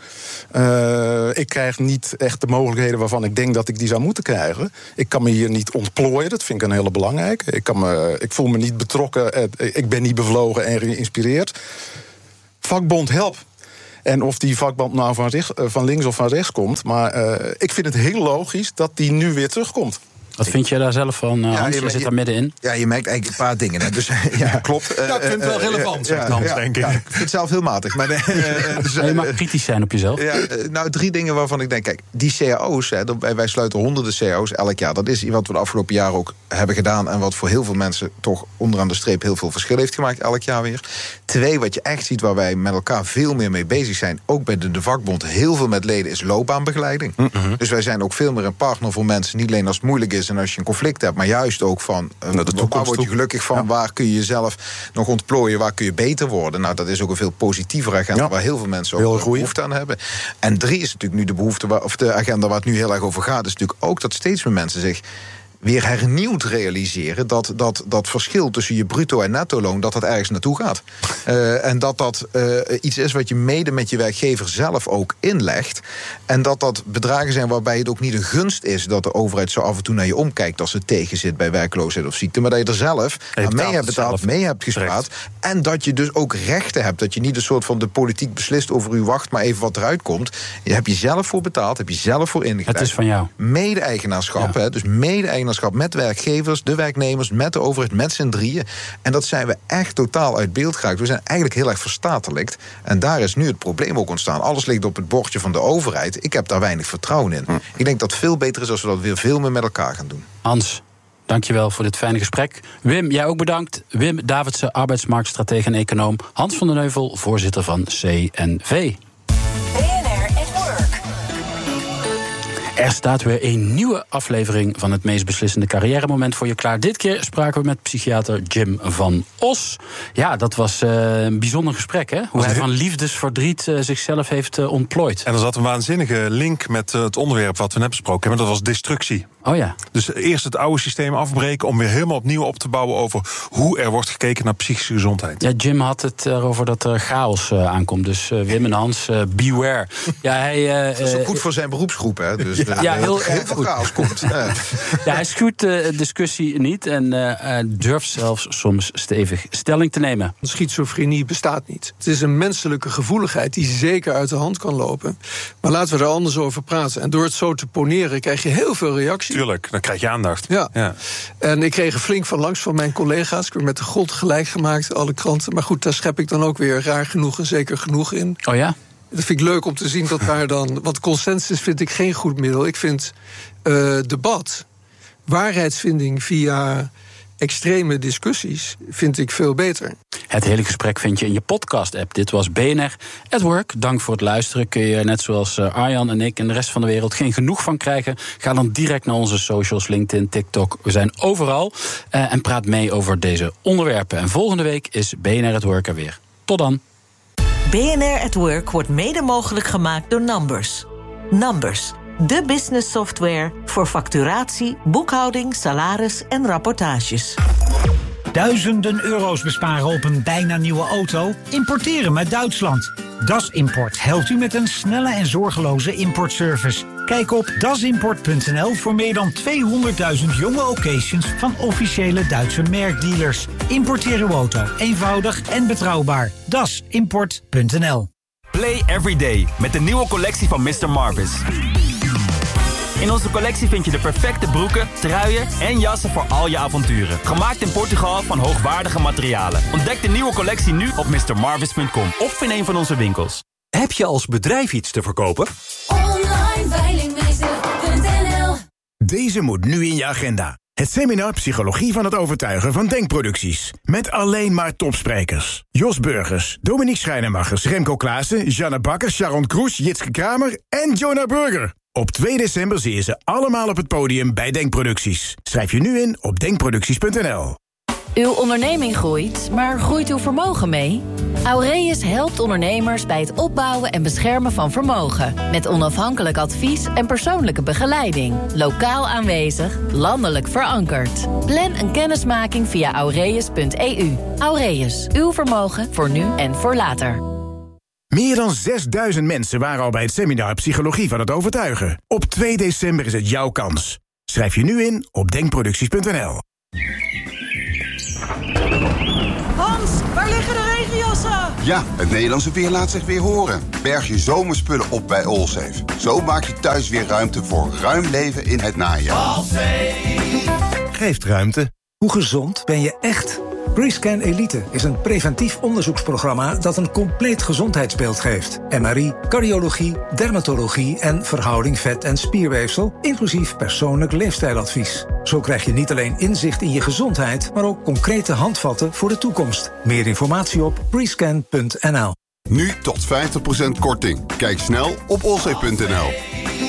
Uh, ik krijg niet echt de mogelijkheden waarvan ik denk dat ik die zou moeten krijgen. Ik kan me hier niet ontplooien, dat vind ik een hele belangrijke. Ik, kan me, ik voel me niet betrokken, ik ben niet bevlogen en geïnspireerd. Vakbond, help. En of die vakbond nou van, rechts, van links of van rechts komt... maar uh, ik vind het heel logisch dat die nu weer terugkomt. Wat vind je daar zelf van, uh, Hans? Ja, je, je zit daar middenin. Ja, je merkt eigenlijk een paar dingen. Hè. Dus, ja, klopt. Ja, ik vind het wel relevant, zegt uh, Hans, ja, denk ik. Ja, ik vind het zelf heel matig. Maar, uh, dus, uh, je mag kritisch zijn op jezelf. Ja, uh, nou, drie dingen waarvan ik denk... Kijk, die C A O's, hè, wij sluiten honderden C A O's elk jaar. Dat is iets wat we de afgelopen jaren ook hebben gedaan... en wat voor heel veel mensen toch onderaan de streep... heel veel verschil heeft gemaakt, elk jaar weer. Twee, wat je echt ziet waar wij met elkaar veel meer mee bezig zijn... ook bij de, de vakbond, heel veel met leden... is loopbaanbegeleiding. Mm-hmm. Dus wij zijn ook veel meer een partner voor mensen... niet alleen als het moeilijk is en als je een conflict hebt... maar juist ook van, uh, nou, waar word je gelukkig van... Ja. Waar kun je jezelf nog ontplooien, waar kun je beter worden... Nou, dat is ook een veel positievere agenda... Ja. waar heel veel mensen ook behoefte aan hebben. En drie is natuurlijk nu de behoefte... Waar, of de agenda waar het nu heel erg over gaat... is natuurlijk ook dat steeds meer mensen zich... weer hernieuwd realiseren dat, dat dat verschil tussen je bruto en netto loon... dat dat ergens naartoe gaat. Uh, en dat dat uh, iets is wat je mede met je werkgever zelf ook inlegt. En dat dat bedragen zijn waarbij het ook niet een gunst is... dat de overheid zo af en toe naar je omkijkt... als het tegen zit bij werkloosheid of ziekte. Maar dat je er zelf aan mee hebt betaald, mee hebt gespaard. En dat je dus ook rechten hebt. Dat je niet een soort van de politiek beslist over u wacht... maar even wat eruit komt. Je hebt je zelf voor betaald, heb je zelf voor ingezet. Het is van jou. Mede-eigenaarschap, ja. hè, dus mede-eigenaarschap met werkgevers, de werknemers, met de overheid, met z'n drieën. En dat zijn we echt totaal uit beeld geraakt. We zijn eigenlijk heel erg verstatelijkt. En daar is nu het probleem ook ontstaan. Alles ligt op het bordje van de overheid. Ik heb daar weinig vertrouwen in. Hm. Ik denk dat het veel beter is als we dat weer veel meer met elkaar gaan doen. Hans, dankjewel voor dit fijne gesprek. Wim, jij ook bedankt. Wim Davidsen, arbeidsmarktstratege en econoom. Hans van den Heuvel, voorzitter van C N V. Er staat weer een nieuwe aflevering van het meest beslissende carrièremoment voor je klaar. Dit keer spraken we met psychiater Jim van Os. Ja, dat was uh, een bijzonder gesprek, hè? Hoe hij van liefdesverdriet uh, zichzelf heeft uh, ontplooid. En er zat een waanzinnige link met uh, het onderwerp wat we net besproken hebben. Dat was destructie. Oh ja. Dus eerst het oude systeem afbreken om weer helemaal opnieuw op te bouwen over hoe er wordt gekeken naar psychische gezondheid. Ja, Jim had het erover dat er chaos uh, aankomt. Dus uh, Wim en Hans, uh, beware. Ja, hij, uh, dat is ook goed voor zijn beroepsgroep, hè? Dus ja, ja, heel, heel veel chaos komt. Ja. Ja, hij schuwt de uh, discussie niet en uh, durft zelfs soms stevig stelling te nemen. Schizofrenie bestaat niet. Het is een menselijke gevoeligheid die zeker uit de hand kan lopen. Maar laten we er anders over praten. En door het zo te poneren krijg je heel veel reacties. Tuurlijk, dan krijg je aandacht. Ja. ja. En ik kreeg er flink van langs van mijn collega's. Ik werd met de grond gelijk gemaakt, alle kranten. Maar goed, daar schep ik dan ook weer raar genoeg en zeker genoeg in. Oh ja? Dat vind ik leuk om te zien dat daar dan... Want consensus vind ik geen goed middel. Ik vind uh, debat, waarheidsvinding via extreme discussies... vind ik veel beter. Het hele gesprek vind je in je podcast-app. Dit was B N R at Work. Dank voor het luisteren. Kun je net zoals Arjan en ik en de rest van de wereld geen genoeg van krijgen? Ga dan direct naar onze socials, LinkedIn, TikTok. We zijn overal. Uh, en praat mee over deze onderwerpen. En volgende week is B N R at Work er weer. Tot dan. B N R at Work wordt mede mogelijk gemaakt door Numbers. Numbers, de business software voor facturatie, boekhouding, salaris en rapportages. Duizenden euro's besparen op een bijna nieuwe auto? Importeren uit Duitsland. Das Import helpt u met een snelle en zorgeloze importservice. Kijk op dasimport punt n l voor meer dan tweehonderdduizend jonge occasions van officiële Duitse merkdealers. Importeer uw auto eenvoudig en betrouwbaar. dasimport punt n l. Play every day met de nieuwe collectie van mister Marvis. In onze collectie vind je de perfecte broeken, truien en jassen voor al je avonturen. Gemaakt in Portugal van hoogwaardige materialen. Ontdek de nieuwe collectie nu op mister marvis punt com of in een van onze winkels. Heb je als bedrijf iets te verkopen? Online Deze moet nu in je agenda. Het seminar Psychologie van het Overtuigen van Denkproducties. Met alleen maar topsprekers. Jos Burgers, Dominique Schrijnemachers, Remco Klaassen, Janne Bakker, Sharon Kroes, Jitske Kramer en Jonah Burger. Op twee december zie je ze allemaal op het podium bij Denkproducties. Schrijf je nu in op denkproducties punt n l. Uw onderneming groeit, maar groeit uw vermogen mee? Aureus helpt ondernemers bij het opbouwen en beschermen van vermogen. Met onafhankelijk advies en persoonlijke begeleiding. Lokaal aanwezig, landelijk verankerd. Plan een kennismaking via aureus punt e u. Aureus, uw vermogen voor nu en voor later. Meer dan zesduizend mensen waren al bij het seminar Psychologie van het Overtuigen. Op twee december is het jouw kans. Schrijf je nu in op denkproducties punt n l. Hans, waar liggen de regenjassen? Ja, het Nederlandse weer laat zich weer horen. Berg je zomerspullen op bij Allsafe. Zo maak je thuis weer ruimte voor ruim leven in het najaar. Allsafe geeft ruimte. Hoe gezond ben je echt? BreScan Elite is een preventief onderzoeksprogramma dat een compleet gezondheidsbeeld geeft. M R I, cardiologie, dermatologie en verhouding vet- en spierweefsel, inclusief persoonlijk leefstijladvies. Zo krijg je niet alleen inzicht in je gezondheid, maar ook concrete handvatten voor de toekomst. Meer informatie op brescan punt n l. Nu tot vijftig procent korting. Kijk snel op allsafe punt n l.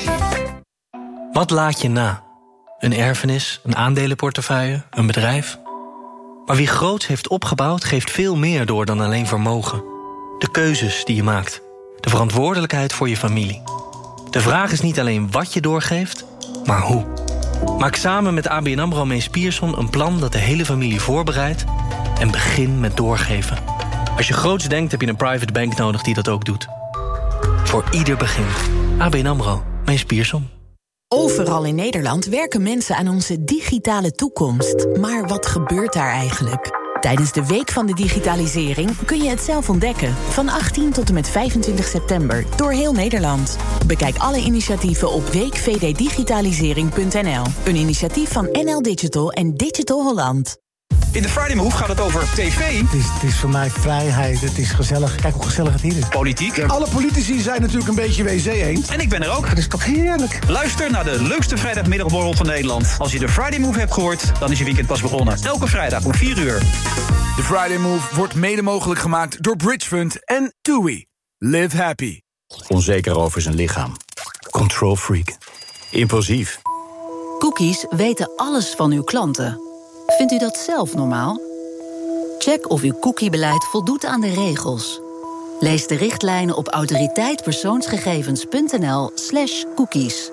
Wat laat je na? Een erfenis, een aandelenportefeuille, een bedrijf? Maar wie groots heeft opgebouwd, geeft veel meer door dan alleen vermogen. De keuzes die je maakt. De verantwoordelijkheid voor je familie. De vraag is niet alleen wat je doorgeeft, maar hoe. Maak samen met A B N AMRO Mees Pierson een plan dat de hele familie voorbereidt en begin met doorgeven. Als je groots denkt, heb je een private bank nodig die dat ook doet. Voor ieder begin. A B N AMRO Mees Pierson. Overal in Nederland werken mensen aan onze digitale toekomst. Maar wat gebeurt daar eigenlijk? Tijdens de Week van de Digitalisering kun je het zelf ontdekken. Van achttien tot en met vijfentwintig september door heel Nederland. Bekijk alle initiatieven op week v d digitalisering punt n l. Een initiatief van N L Digital en Digital Holland. In de Friday Move gaat het over tv. Het is, het is voor mij vrijheid, het is gezellig. Kijk hoe gezellig het hier is. Politiek. Alle politici zijn natuurlijk een beetje W C-eend. En ik ben er ook. Het is toch heerlijk. Luister naar de leukste vrijdagmiddagborrel van Nederland. Als je de Friday Move hebt gehoord, dan is je weekend pas begonnen. Elke vrijdag om vier uur. De Friday Move wordt mede mogelijk gemaakt door Bridgefund en TUI. Live happy. Onzeker over zijn lichaam. Control freak. Impulsief. Cookies weten alles van uw klanten. Vindt u dat zelf normaal? Check of uw cookiebeleid voldoet aan de regels. Lees de richtlijnen op autoriteitpersoonsgegevens punt n l slash cookies.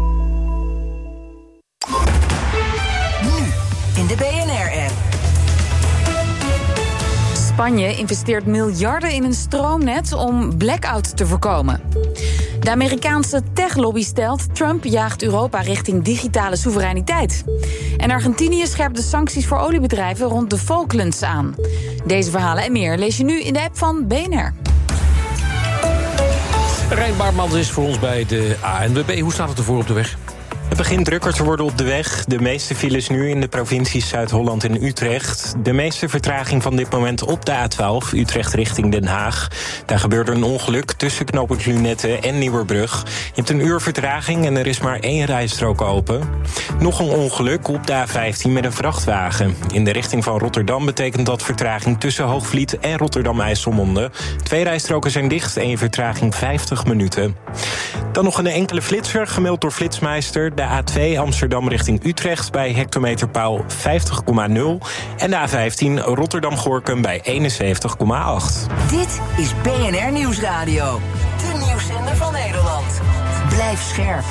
Nu in de B N R-app. Spanje investeert miljarden in een stroomnet om blackout te voorkomen. De Amerikaanse techlobby stelt Trump jaagt Europa richting digitale soevereiniteit. En Argentinië scherpt de sancties voor oliebedrijven rond de Falklands aan. Deze verhalen en meer lees je nu in de app van B N R. Rijn Baartmans is voor ons bij de A N W B. Hoe staat het ervoor op de weg? Het begint drukker te worden op de weg. De meeste files nu in de provincies Zuid-Holland en Utrecht. De meeste vertraging van dit moment op de A twaalf, Utrecht richting Den Haag. Daar gebeurde een ongeluk tussen knooppunt Lunette en Nieuwerbrug. Je hebt een uur vertraging en er is maar één rijstrook open. Nog een ongeluk op de A vijftien met een vrachtwagen. In de richting van Rotterdam betekent dat vertraging tussen Hoogvliet en Rotterdam-IJsselmonde. Twee rijstroken zijn dicht en je vertraging vijftig minuten. Dan nog een enkele flitser, gemeld door Flitsmeister. De A twee Amsterdam richting Utrecht bij hectometerpaal vijftig komma nul. En de A vijftien Rotterdam-Gorinchem bij eenenzeventig komma acht. Dit is B N R Nieuwsradio. De nieuwszender van Nederland. Blijf scherp.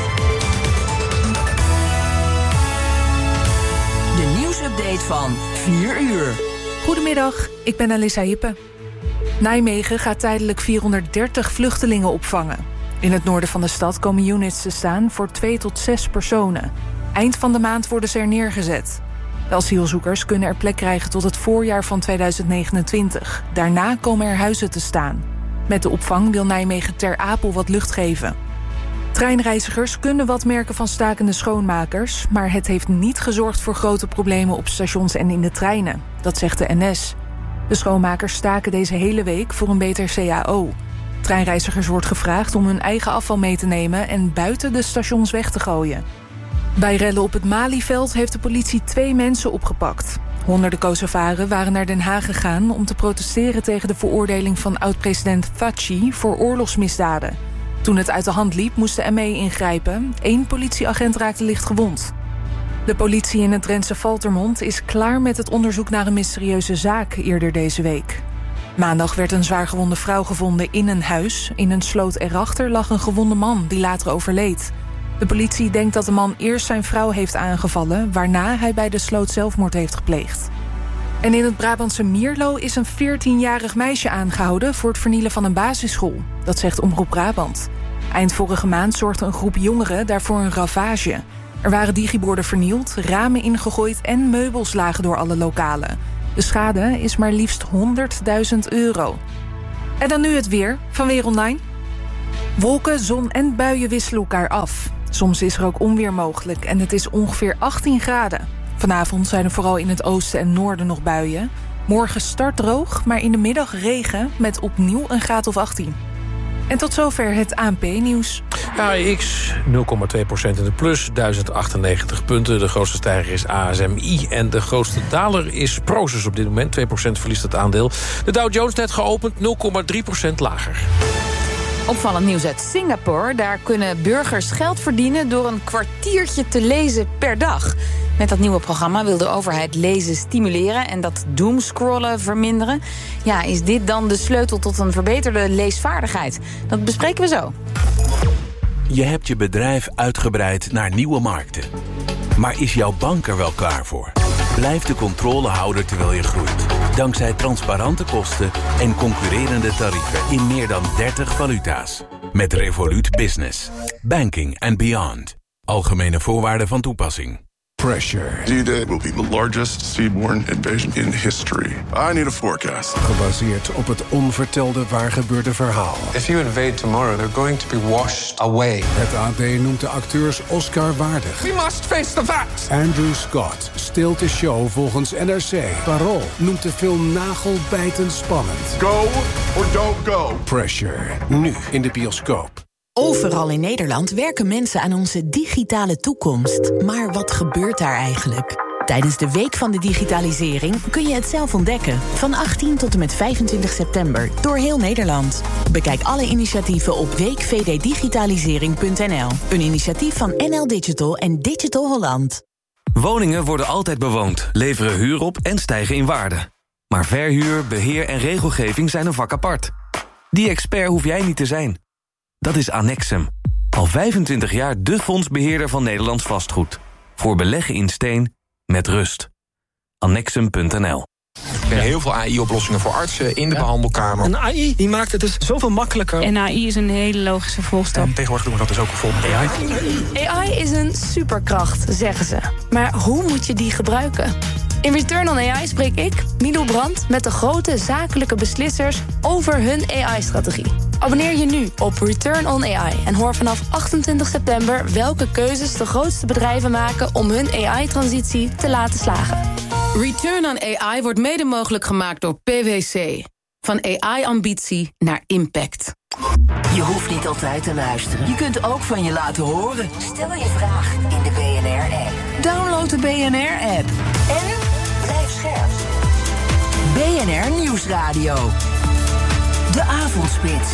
De nieuwsupdate van vier uur. Goedemiddag, ik ben Alissa Hippe. Nijmegen gaat tijdelijk vierhonderddertig vluchtelingen opvangen. In het noorden van de stad komen units te staan voor twee tot zes personen. Eind van de maand worden ze er neergezet. De asielzoekers kunnen er plek krijgen tot het voorjaar van tweeduizend negenentwintig. Daarna komen er huizen te staan. Met de opvang wil Nijmegen Ter Apel wat lucht geven. Treinreizigers kunnen wat merken van stakende schoonmakers, maar het heeft niet gezorgd voor grote problemen op stations en in de treinen. Dat zegt de N S. De schoonmakers staken deze hele week voor een beter C A O. Treinreizigers wordt gevraagd om hun eigen afval mee te nemen en buiten de stations weg te gooien. Bij rellen op het Malieveld heeft de politie twee mensen opgepakt. Honderden Kosovaren waren naar Den Haag gegaan om te protesteren tegen de veroordeling van oud-president Thaçi voor oorlogsmisdaden. Toen het uit de hand liep, moest de M E ingrijpen. Eén politieagent raakte licht gewond. De politie in het Drentse Valtermond is klaar met het onderzoek naar een mysterieuze zaak eerder deze week. Maandag werd een zwaargewonde vrouw gevonden in een huis. In een sloot erachter lag een gewonde man die later overleed. De politie denkt dat de man eerst zijn vrouw heeft aangevallen, waarna hij bij de sloot zelfmoord heeft gepleegd. En in het Brabantse Mierlo is een veertienjarig meisje aangehouden voor het vernielen van een basisschool. Dat zegt Omroep Brabant. Eind vorige maand zorgde een groep jongeren daarvoor een ravage. Er waren digiborden vernield, ramen ingegooid en meubels lagen door alle lokalen. De schade is maar liefst honderdduizend euro. En dan nu het weer van Weer Online. Wolken, zon en buien wisselen elkaar af. Soms is er ook onweer mogelijk en het is ongeveer achttien graden. Vanavond zijn er vooral in het oosten en noorden nog buien. Morgen start droog, maar in de middag regen met opnieuw een graad of achttien. En tot zover het A N P-nieuws. A E X nul komma twee procent in de plus, duizend achtennegentig punten. De grootste stijger is A S M I en de grootste daler is Prosus op dit moment. twee procent verliest het aandeel. De Dow Jones net geopend, nul komma drie procent lager. Opvallend nieuws uit Singapore. Daar kunnen burgers geld verdienen door een kwartiertje te lezen per dag. Met dat nieuwe programma wil de overheid lezen stimuleren en dat doomscrollen verminderen. Ja, is dit dan de sleutel tot een verbeterde leesvaardigheid? Dat bespreken we zo. Je hebt je bedrijf uitgebreid naar nieuwe markten. Maar is jouw bank er wel klaar voor? Blijf de controle houden terwijl je groeit. Dankzij transparante kosten en concurrerende tarieven in meer dan dertig valuta's. Met Revolut Business. Banking and beyond. Algemene voorwaarden van toepassing. Pressure. D-Day will be the largest seaborne invasion in history. I need a forecast. Gebaseerd op het onvertelde waargebeurde verhaal. If you invade tomorrow, they're going to be washed away. Het A D noemt de acteurs Oscar waardig. We must face the facts. Andrew Scott steelt de show volgens N R C. Parool noemt de film nagelbijtend spannend. Go or don't go. Pressure. Nu in de bioscoop. Overal in Nederland werken mensen aan onze digitale toekomst. Maar wat gebeurt daar eigenlijk? Tijdens de Week van de Digitalisering kun je het zelf ontdekken. Van achttien tot en met vijfentwintig september door heel Nederland. Bekijk alle initiatieven op week v d digitalisering punt n l. Een initiatief van N L Digital en Digital Holland. Woningen worden altijd bewoond, leveren huur op en stijgen in waarde. Maar verhuur, beheer en regelgeving zijn een vak apart. Die expert hoef jij niet te zijn. Dat is Annexum. Al vijfentwintig jaar de fondsbeheerder van Nederlands vastgoed. Voor beleggen in steen, met rust. Annexum punt n l. Er zijn heel veel A I-oplossingen voor artsen in de ja. behandelkamer. Een A I die maakt het dus zoveel makkelijker. En A I is een hele logische vervolgstap. En tegenwoordig doen we dat dus ook bijvoorbeeld met A I. A I is een superkracht, zeggen ze. Maar hoe moet je die gebruiken? In Return on A I spreek ik, Milo Brandt, met de grote zakelijke beslissers over hun A I-strategie. Abonneer je nu op Return on A I en hoor vanaf achtentwintig september welke keuzes de grootste bedrijven maken om hun A I-transitie te laten slagen. Return on A I wordt mede mogelijk gemaakt door P W C. Van A I-ambitie naar impact. Je hoeft niet altijd te luisteren. Je kunt ook van je laten horen. Stel je vraag in de B N R-app. Download de B N R-app. En blijf scherp. B N R Nieuwsradio. De Avondspits.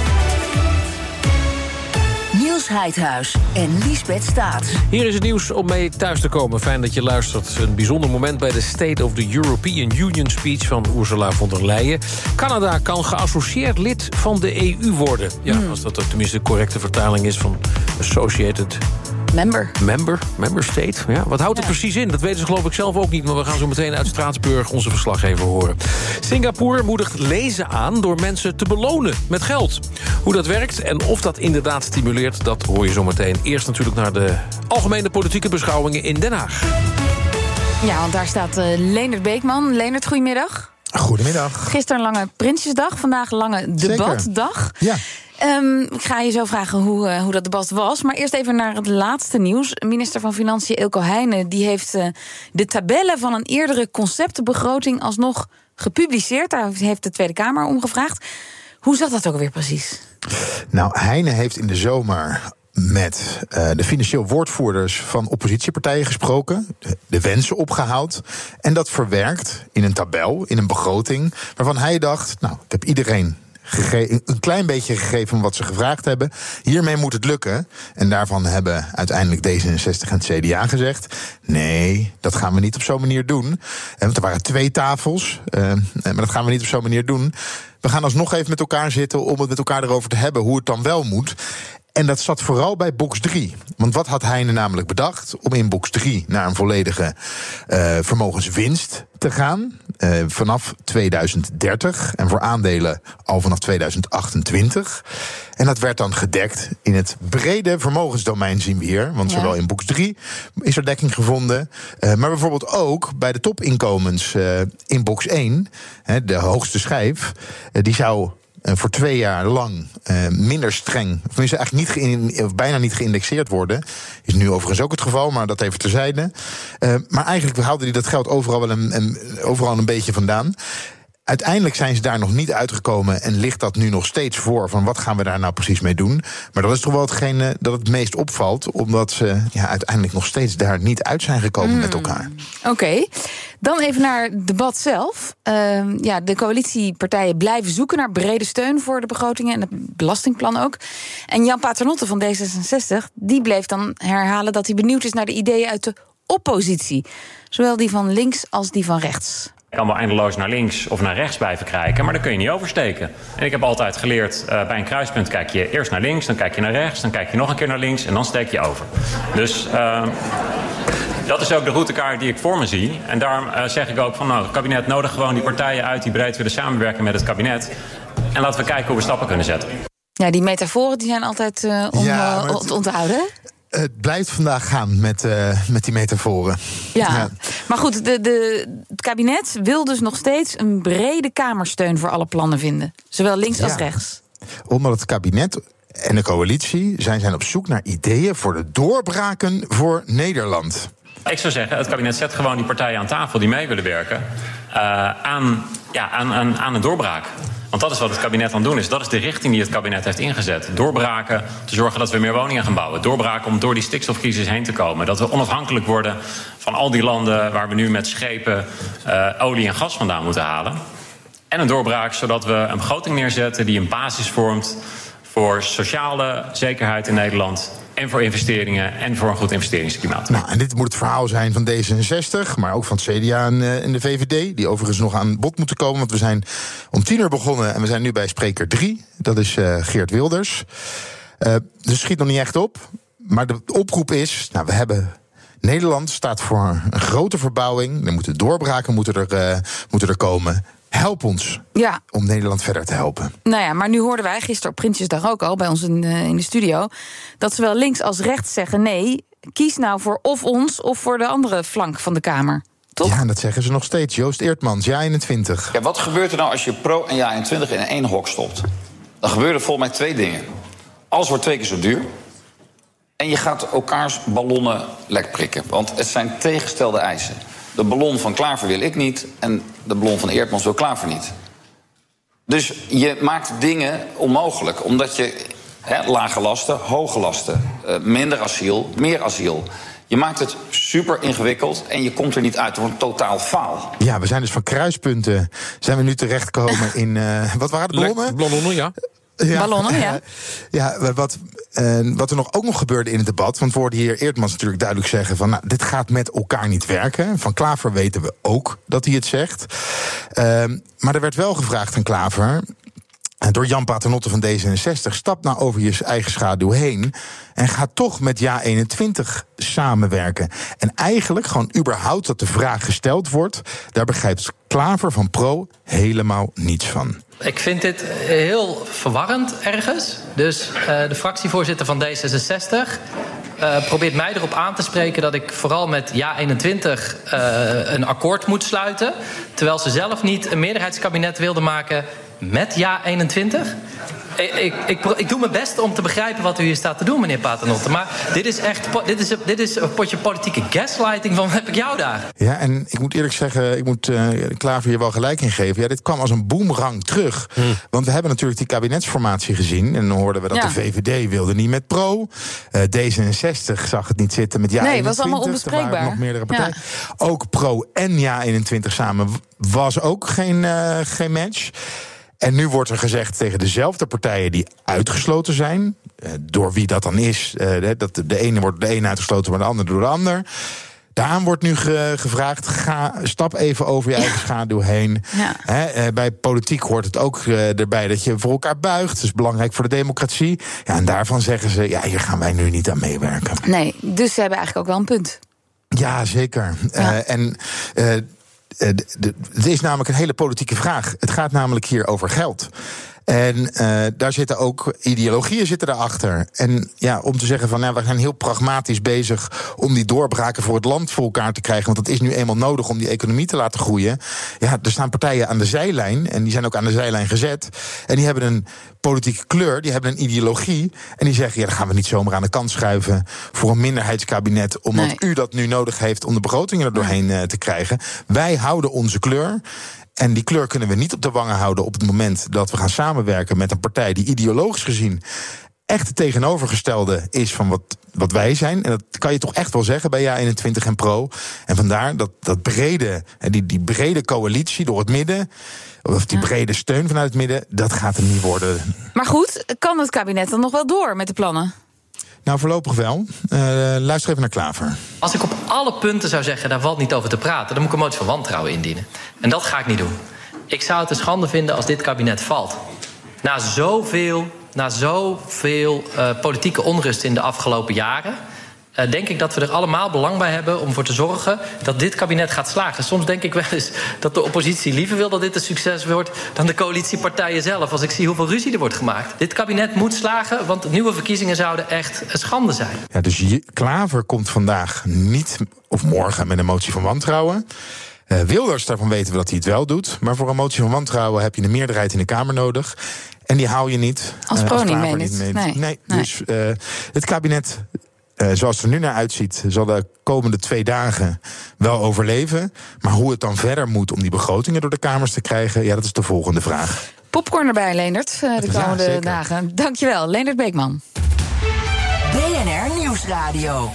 Niels Heidhuis en Liesbeth Staats. Hier is het nieuws om mee thuis te komen. Fijn dat je luistert. Een bijzonder moment bij de State of the European Union speech van Ursula von der Leyen. Canada kan geassocieerd lid van de E U worden. Ja, hmm. als dat tenminste de correcte vertaling is van Associated... Member. Member, member state. Ja, wat houdt het ja. precies in? Dat weten ze geloof ik zelf ook niet... maar we gaan zo meteen uit Straatsburg onze verslaggever horen. Singapore moedigt lezen aan door mensen te belonen met geld. Hoe dat werkt en of dat inderdaad stimuleert... dat hoor je zo meteen. Eerst natuurlijk naar de algemene politieke beschouwingen in Den Haag. Ja, want daar staat uh, Leendert Beekman. Leendert, goedemiddag. Goedemiddag. Gisteren lange Prinsjesdag, vandaag lange debatdag. Ja. Um, ik ga je zo vragen hoe, uh, hoe dat debat was. Maar eerst even naar het laatste nieuws. Minister van Financiën Eelco Heijnen die heeft uh, de tabellen van een eerdere conceptenbegroting alsnog gepubliceerd. Daar heeft de Tweede Kamer om gevraagd. Hoe zat dat ook weer precies? Nou, Heijnen heeft in de zomer met uh, de financieel woordvoerders van oppositiepartijen gesproken, de, de wensen opgehaald en dat verwerkt in een tabel, in een begroting, waarvan hij dacht, nou, ik heb iedereen Gege- een klein beetje gegeven wat ze gevraagd hebben. Hiermee moet het lukken. En daarvan hebben uiteindelijk D zesenzestig en het C D A gezegd, nee, dat gaan we niet op zo'n manier doen. Want er waren twee tafels, uh, maar dat gaan we niet op zo'n manier doen. We gaan alsnog even met elkaar zitten om het met elkaar erover te hebben hoe het dan wel moet. En dat zat vooral bij box drie. Want wat had Heijnen namelijk bedacht? Om in box drie naar een volledige uh, vermogenswinst te gaan. Uh, vanaf tweeduizend dertig. En voor aandelen al vanaf tweeduizend achtentwintig. En dat werd dan gedekt in het brede vermogensdomein, zien we hier. Want ja. zowel in box drie is er dekking gevonden. Uh, maar bijvoorbeeld ook bij de topinkomens uh, in box één. Hè, de hoogste schijf. Uh, die zou Uh, voor twee jaar lang uh, minder streng, of tenminste eigenlijk niet geïn, of bijna niet geïndexeerd worden. Is nu overigens ook het geval, maar dat even terzijde. Uh, maar eigenlijk haalden die dat geld overal wel een, een, overal een beetje vandaan. Uiteindelijk zijn ze daar nog niet uitgekomen en ligt dat nu nog steeds voor van wat gaan we daar nou precies mee doen. Maar dat is toch wel hetgene dat het meest opvalt, omdat ze ja, uiteindelijk nog steeds daar niet uit zijn gekomen mm. met elkaar. Oké, okay. Dan even naar het debat zelf. Uh, ja, de coalitiepartijen blijven zoeken naar brede steun voor de begrotingen en het belastingplan ook. En Jan Paternotte van D zesenzestig, die bleef dan herhalen dat hij benieuwd is naar de ideeën uit de oppositie. Zowel die van links als die van rechts. Je kan wel eindeloos naar links of naar rechts blijven kijken, maar dan kun je niet oversteken. En ik heb altijd geleerd, uh, bij een kruispunt kijk je eerst naar links, dan kijk je naar rechts, dan kijk je nog een keer naar links en dan steek je over. Dus uh, dat is ook de routekaart die ik voor me zie. En daarom uh, zeg ik ook van, nou, het kabinet nodigt gewoon die partijen uit die breed willen samenwerken met het kabinet. En laten we kijken hoe we stappen kunnen zetten. Ja, die metaforen die zijn altijd uh, om ja, uh, te onthouden. Het blijft vandaag gaan met, uh, met die metaforen. Ja, ja. Maar goed, de, de, het kabinet wil dus nog steeds een brede kamersteun voor alle plannen vinden. Zowel links als ja. rechts. Omdat het kabinet en de coalitie zijn, zijn op zoek naar ideeën voor de doorbraken voor Nederland. Ik zou zeggen, het kabinet zet gewoon die partijen aan tafel die mee willen werken Uh, aan, ja, aan, aan, aan een doorbraak. Want dat is wat het kabinet aan het doen is. Dat is de richting die het kabinet heeft ingezet. Doorbraken, te zorgen dat we meer woningen gaan bouwen. Doorbraken om door die stikstofcrisis heen te komen. Dat we onafhankelijk worden van al die landen waar we nu met schepen uh, olie en gas vandaan moeten halen. En een doorbraak zodat we een begroting neerzetten die een basis vormt voor sociale zekerheid in Nederland en voor investeringen en voor een goed investeringsklimaat. Nou, en dit moet het verhaal zijn van D zesenzestig, maar ook van het C D A en, uh, en de V V D, die overigens nog aan bod moeten komen, want we zijn om tien uur begonnen en we zijn nu bij spreker drie. Dat is uh, Geert Wilders. Uh, dus het schiet nog niet echt op. Maar de oproep is, nou, we hebben Nederland staat voor een grote verbouwing. Er moeten doorbraken moeten er, uh, moeten er komen. Help ons ja. om Nederland verder te helpen. Nou ja, maar nu hoorden wij gisteren op Prinsjesdag ook al bij ons in de, in de studio dat zowel links als rechts zeggen nee, kies nou voor of ons of voor de andere flank van de Kamer. Toch? Ja, dat zeggen ze nog steeds. Joost Eertmans, Ja eenentwintig. Ja, wat gebeurt er nou als je Pro en Ja eenentwintig in één hok stopt? Dan gebeuren er volgens mij twee dingen. Alles wordt twee keer zo duur. En je gaat elkaars ballonnen lek prikken. Want het zijn tegengestelde eisen. De ballon van Klaver wil ik niet en de ballon van Eertmans wil Klaver niet. Dus je maakt dingen onmogelijk, omdat je he, lage lasten, hoge lasten, uh, minder asiel, meer asiel. Je maakt het super ingewikkeld en je komt er niet uit. Het wordt een totaal faal. Ja, we zijn dus van kruispunten zijn we nu terechtgekomen in uh, wat waren de ballonnen? Ballonnen, ja. Ja, ballonnen, ja. Ja, wat, uh, wat er nog ook nog gebeurde in het debat, want we hoorden hier Eertmans natuurlijk duidelijk zeggen van, nou, dit gaat met elkaar niet werken. Van Klaver weten we ook dat hij het zegt. Uh, maar er werd wel gevraagd aan Klaver, door Jan Paternotte van D zesenzestig, stap nou over je eigen schaduw heen en ga toch met Ja eenentwintig samenwerken. En eigenlijk gewoon überhaupt dat de vraag gesteld wordt, daar begrijpt Klaver van Pro helemaal niets van. Ik vind dit heel verwarrend ergens. Dus uh, de fractievoorzitter van D zesenzestig uh, probeert mij erop aan te spreken dat ik vooral met Ja eenentwintig uh, een akkoord moet sluiten, terwijl ze zelf niet een meerderheidskabinet wilde maken met Ja eenentwintig. Ik, ik, ik, ik doe mijn best om te begrijpen wat u hier staat te doen, meneer Paternotte. Maar dit is echt dit is, dit is een potje politieke gaslighting van heb ik jou daar. Ja, en ik moet eerlijk zeggen, ik moet uh, Klaver hier wel gelijk in geven. Ja, dit kwam als een boemerang terug. Hm. Want we hebben natuurlijk die kabinetsformatie gezien. En dan hoorden we dat ja. de V V D wilde niet met Pro. Uh, D zesenzestig zag het niet zitten met Ja nee, eenentwintig. Nee, was allemaal onbespreekbaar. Er waren nog meerdere partijen. Ja. Ook Pro en Ja eenentwintig samen was ook geen, uh, geen match. En nu wordt er gezegd tegen dezelfde partijen die uitgesloten zijn, uh, door wie dat dan is, uh, dat de ene wordt de ene uitgesloten, maar de andere door de ander. Daaraan wordt nu ge- gevraagd, ga, stap even over je eigen schaduw heen. Ja. He, uh, bij politiek hoort het ook uh, erbij dat je voor elkaar buigt. Dat is belangrijk voor de democratie. Ja, en daarvan zeggen ze, ja, hier gaan wij nu niet aan meewerken. Nee, dus ze hebben eigenlijk ook wel een punt. Ja, zeker. Ja. Uh, en... Uh, Het is namelijk een hele politieke vraag. Het gaat namelijk hier over geld. En uh, daar zitten ook ideologieën zitten daarachter. En ja, om te zeggen van, nou, we zijn heel pragmatisch bezig om die doorbraken voor het land voor elkaar te krijgen. Want dat is nu eenmaal nodig om die economie te laten groeien. Ja, er staan partijen aan de zijlijn. En die zijn ook aan de zijlijn gezet. En die hebben een politieke kleur, die hebben een ideologie. En die zeggen, ja, dan gaan we niet zomaar aan de kant schuiven voor een minderheidskabinet, omdat nee. u dat nu nodig heeft om de begrotingen er doorheen uh, te krijgen. Wij houden onze kleur. En die kleur kunnen we niet op de wangen houden op het moment dat we gaan samenwerken met een partij die ideologisch gezien echt het tegenovergestelde is van wat, wat wij zijn. En dat kan je toch echt wel zeggen bij Ja eenentwintig en Pro. En vandaar dat, dat brede, die, die brede coalitie door het midden, of die brede steun vanuit het midden, dat gaat er niet worden. Maar goed, kan het kabinet dan nog wel door met de plannen? Nou, voorlopig wel. Uh, luister even naar Klaver. Als ik op alle punten zou zeggen, daar valt niet over te praten, dan moet ik een motie van wantrouwen indienen. En dat ga ik niet doen. Ik zou het een schande vinden als dit kabinet valt. Na zoveel, na zoveel uh, politieke onrust in de afgelopen jaren, Uh, denk ik dat we er allemaal belang bij hebben om ervoor te zorgen dat dit kabinet gaat slagen. Soms denk ik wel eens dat de oppositie liever wil dat dit een succes wordt dan de coalitiepartijen zelf, als ik zie hoeveel ruzie er wordt gemaakt. Dit kabinet moet slagen, want nieuwe verkiezingen zouden echt een schande zijn. Ja, dus Klaver komt vandaag niet, of morgen, met een motie van wantrouwen. Uh, Wilders, daarvan weten we dat hij het wel doet. Maar voor een motie van wantrouwen heb je een meerderheid in de Kamer nodig. En die haal je niet. Als Pro uh, niet mee. Niet nee. nee, nee. Dus uh, het kabinet, Uh, zoals het er nu naar uitziet, zal de komende twee dagen wel overleven. Maar hoe het dan verder moet om die begrotingen door de Kamers te krijgen, ja, dat is de volgende vraag. Popcorn erbij, Leendert, uh, de komende ja, dagen. Dankjewel, Leendert Beekman. B N R Nieuwsradio.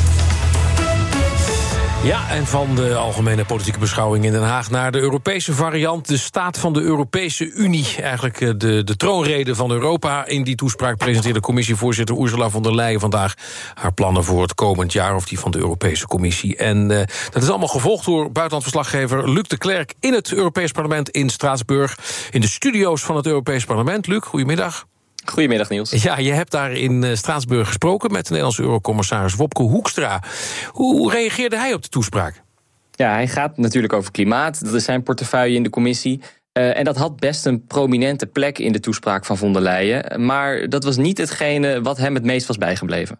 Ja, en van de algemene politieke beschouwing in Den Haag naar de Europese variant, de staat van de Europese Unie. Eigenlijk de, de troonrede van Europa. In die toespraak presenteerde commissievoorzitter Ursula von der Leyen vandaag haar plannen voor het komend jaar, of die van de Europese Commissie. En uh, dat is allemaal gevolgd door buitenlandverslaggever Luc de Klerk in het Europees Parlement in Straatsburg, in de studio's van het Europees Parlement. Luc, goedemiddag. Goedemiddag, Niels. Ja, je hebt daar in Straatsburg gesproken met de Nederlandse eurocommissaris Wopke Hoekstra. Hoe reageerde hij op de toespraak? Ja, hij gaat natuurlijk over klimaat. Dat is zijn portefeuille in de commissie. Uh, en dat had best een prominente plek in de toespraak van von der Leyen. Maar dat was niet hetgene wat hem het meest was bijgebleven.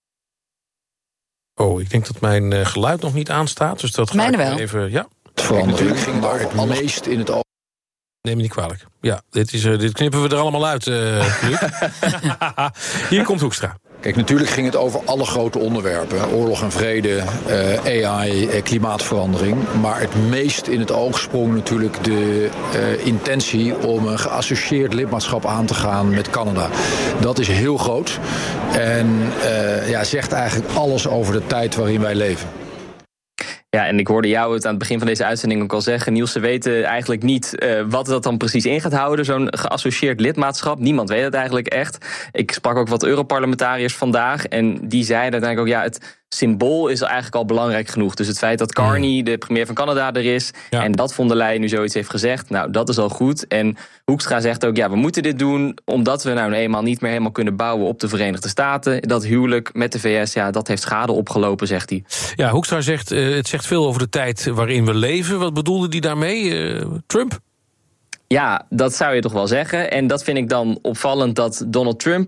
Oh, ik denk dat mijn uh, geluid nog niet aanstaat. Dus dat ga Mijne ik wel. even. Ja. Kijk, natuurlijk ging daar het meest in het oog. Neem me niet kwalijk. Ja, dit, is, uh, dit knippen we er allemaal uit, uh, Luc. Hier komt Hoekstra. Kijk, natuurlijk ging het over alle grote onderwerpen. Oorlog en vrede, uh, A I, uh, klimaatverandering. Maar het meest in het oog sprong natuurlijk de uh, intentie om een geassocieerd lidmaatschap aan te gaan met Canada. Dat is heel groot en uh, ja, zegt eigenlijk alles over de tijd waarin wij leven. Ja, en ik hoorde jou het aan het begin van deze uitzending ook al zeggen. Niels, ze weten eigenlijk niet uh, wat dat dan precies in gaat houden, zo'n geassocieerd lidmaatschap. Niemand weet het eigenlijk echt. Ik sprak ook wat Europarlementariërs vandaag en die zeiden uiteindelijk ook, ja, het symbool is eigenlijk al belangrijk genoeg. Dus het feit dat Carney, de premier van Canada, er is, ja, en dat von der Leyen nu zoiets heeft gezegd, nou, dat is al goed. En Hoekstra zegt ook, ja, we moeten dit doen omdat we nou eenmaal niet meer helemaal kunnen bouwen op de Verenigde Staten. Dat huwelijk met de V S, ja, dat heeft schade opgelopen, zegt hij. Ja, Hoekstra zegt, uh, het zegt veel over de tijd waarin we leven. Wat bedoelde hij daarmee? Uh, Trump? Ja, dat zou je toch wel zeggen. En dat vind ik dan opvallend dat Donald Trump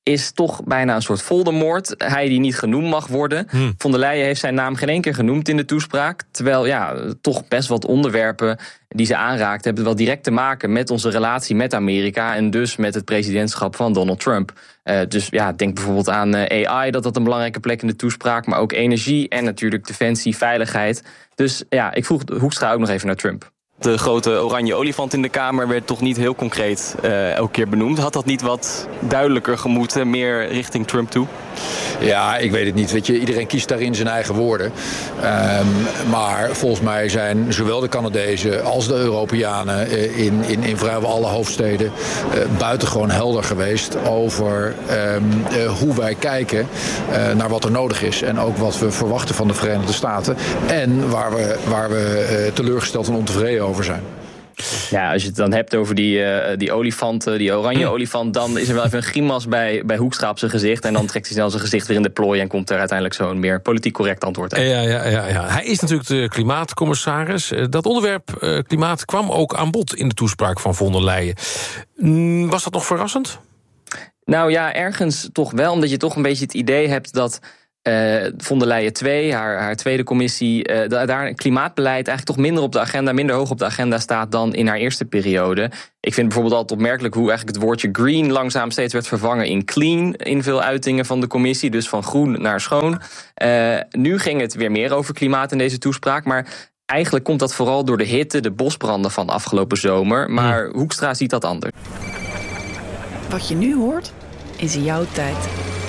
is toch bijna een soort Voldemort. Hij die niet genoemd mag worden. Hmm. Von der Leyen heeft zijn naam geen één keer genoemd in de toespraak. Terwijl ja, toch best wat onderwerpen die ze aanraakt hebben wel direct te maken met onze relatie met Amerika en dus met het presidentschap van Donald Trump. Uh, dus ja, denk bijvoorbeeld aan uh, A I, dat dat een belangrijke plek in de toespraak, maar ook energie en natuurlijk defensie, veiligheid. Dus ja, ik vroeg Hoekstra ook nog even naar Trump. De grote oranje olifant in de Kamer werd toch niet heel concreet uh, elke keer benoemd. Had dat niet wat duidelijker gemoeten, meer richting Trump toe? Ja, ik weet het niet. Weet je, iedereen kiest daarin zijn eigen woorden. Um, maar volgens mij zijn zowel de Canadezen als de Europeanen uh, in, in, in vrijwel alle hoofdsteden uh, buitengewoon helder geweest over um, uh, hoe wij kijken uh, naar wat er nodig is. En ook wat we verwachten van de Verenigde Staten. En waar we, waar we uh, teleurgesteld en ontevreden over zijn. Ja, als je het dan hebt over die, uh, die olifant, uh, die oranje olifant, dan is er wel even een grimas bij, bij Hoekstra op zijn gezicht. En dan trekt hij snel zijn gezicht weer in de plooi en komt er uiteindelijk zo'n meer politiek correct antwoord uit. Ja, ja, ja, ja. Hij is natuurlijk de klimaatcommissaris. Dat onderwerp uh, klimaat kwam ook aan bod in de toespraak van von der Leyen. Mm, was dat nog verrassend? Nou ja, ergens toch wel, omdat je toch een beetje het idee hebt dat Uh, von der Leyen twee, haar, haar tweede commissie, uh, daar een klimaatbeleid eigenlijk toch minder op de agenda, minder hoog op de agenda staat dan in haar eerste periode. Ik vind bijvoorbeeld altijd opmerkelijk hoe eigenlijk het woordje green langzaam steeds werd vervangen in clean in veel uitingen van de commissie, dus van groen naar schoon. Uh, nu ging het weer meer over klimaat in deze toespraak, maar eigenlijk komt dat vooral door de hitte, de bosbranden van de afgelopen zomer, maar hmm. Hoekstra ziet dat anders. Wat je nu hoort, is jouw tijd.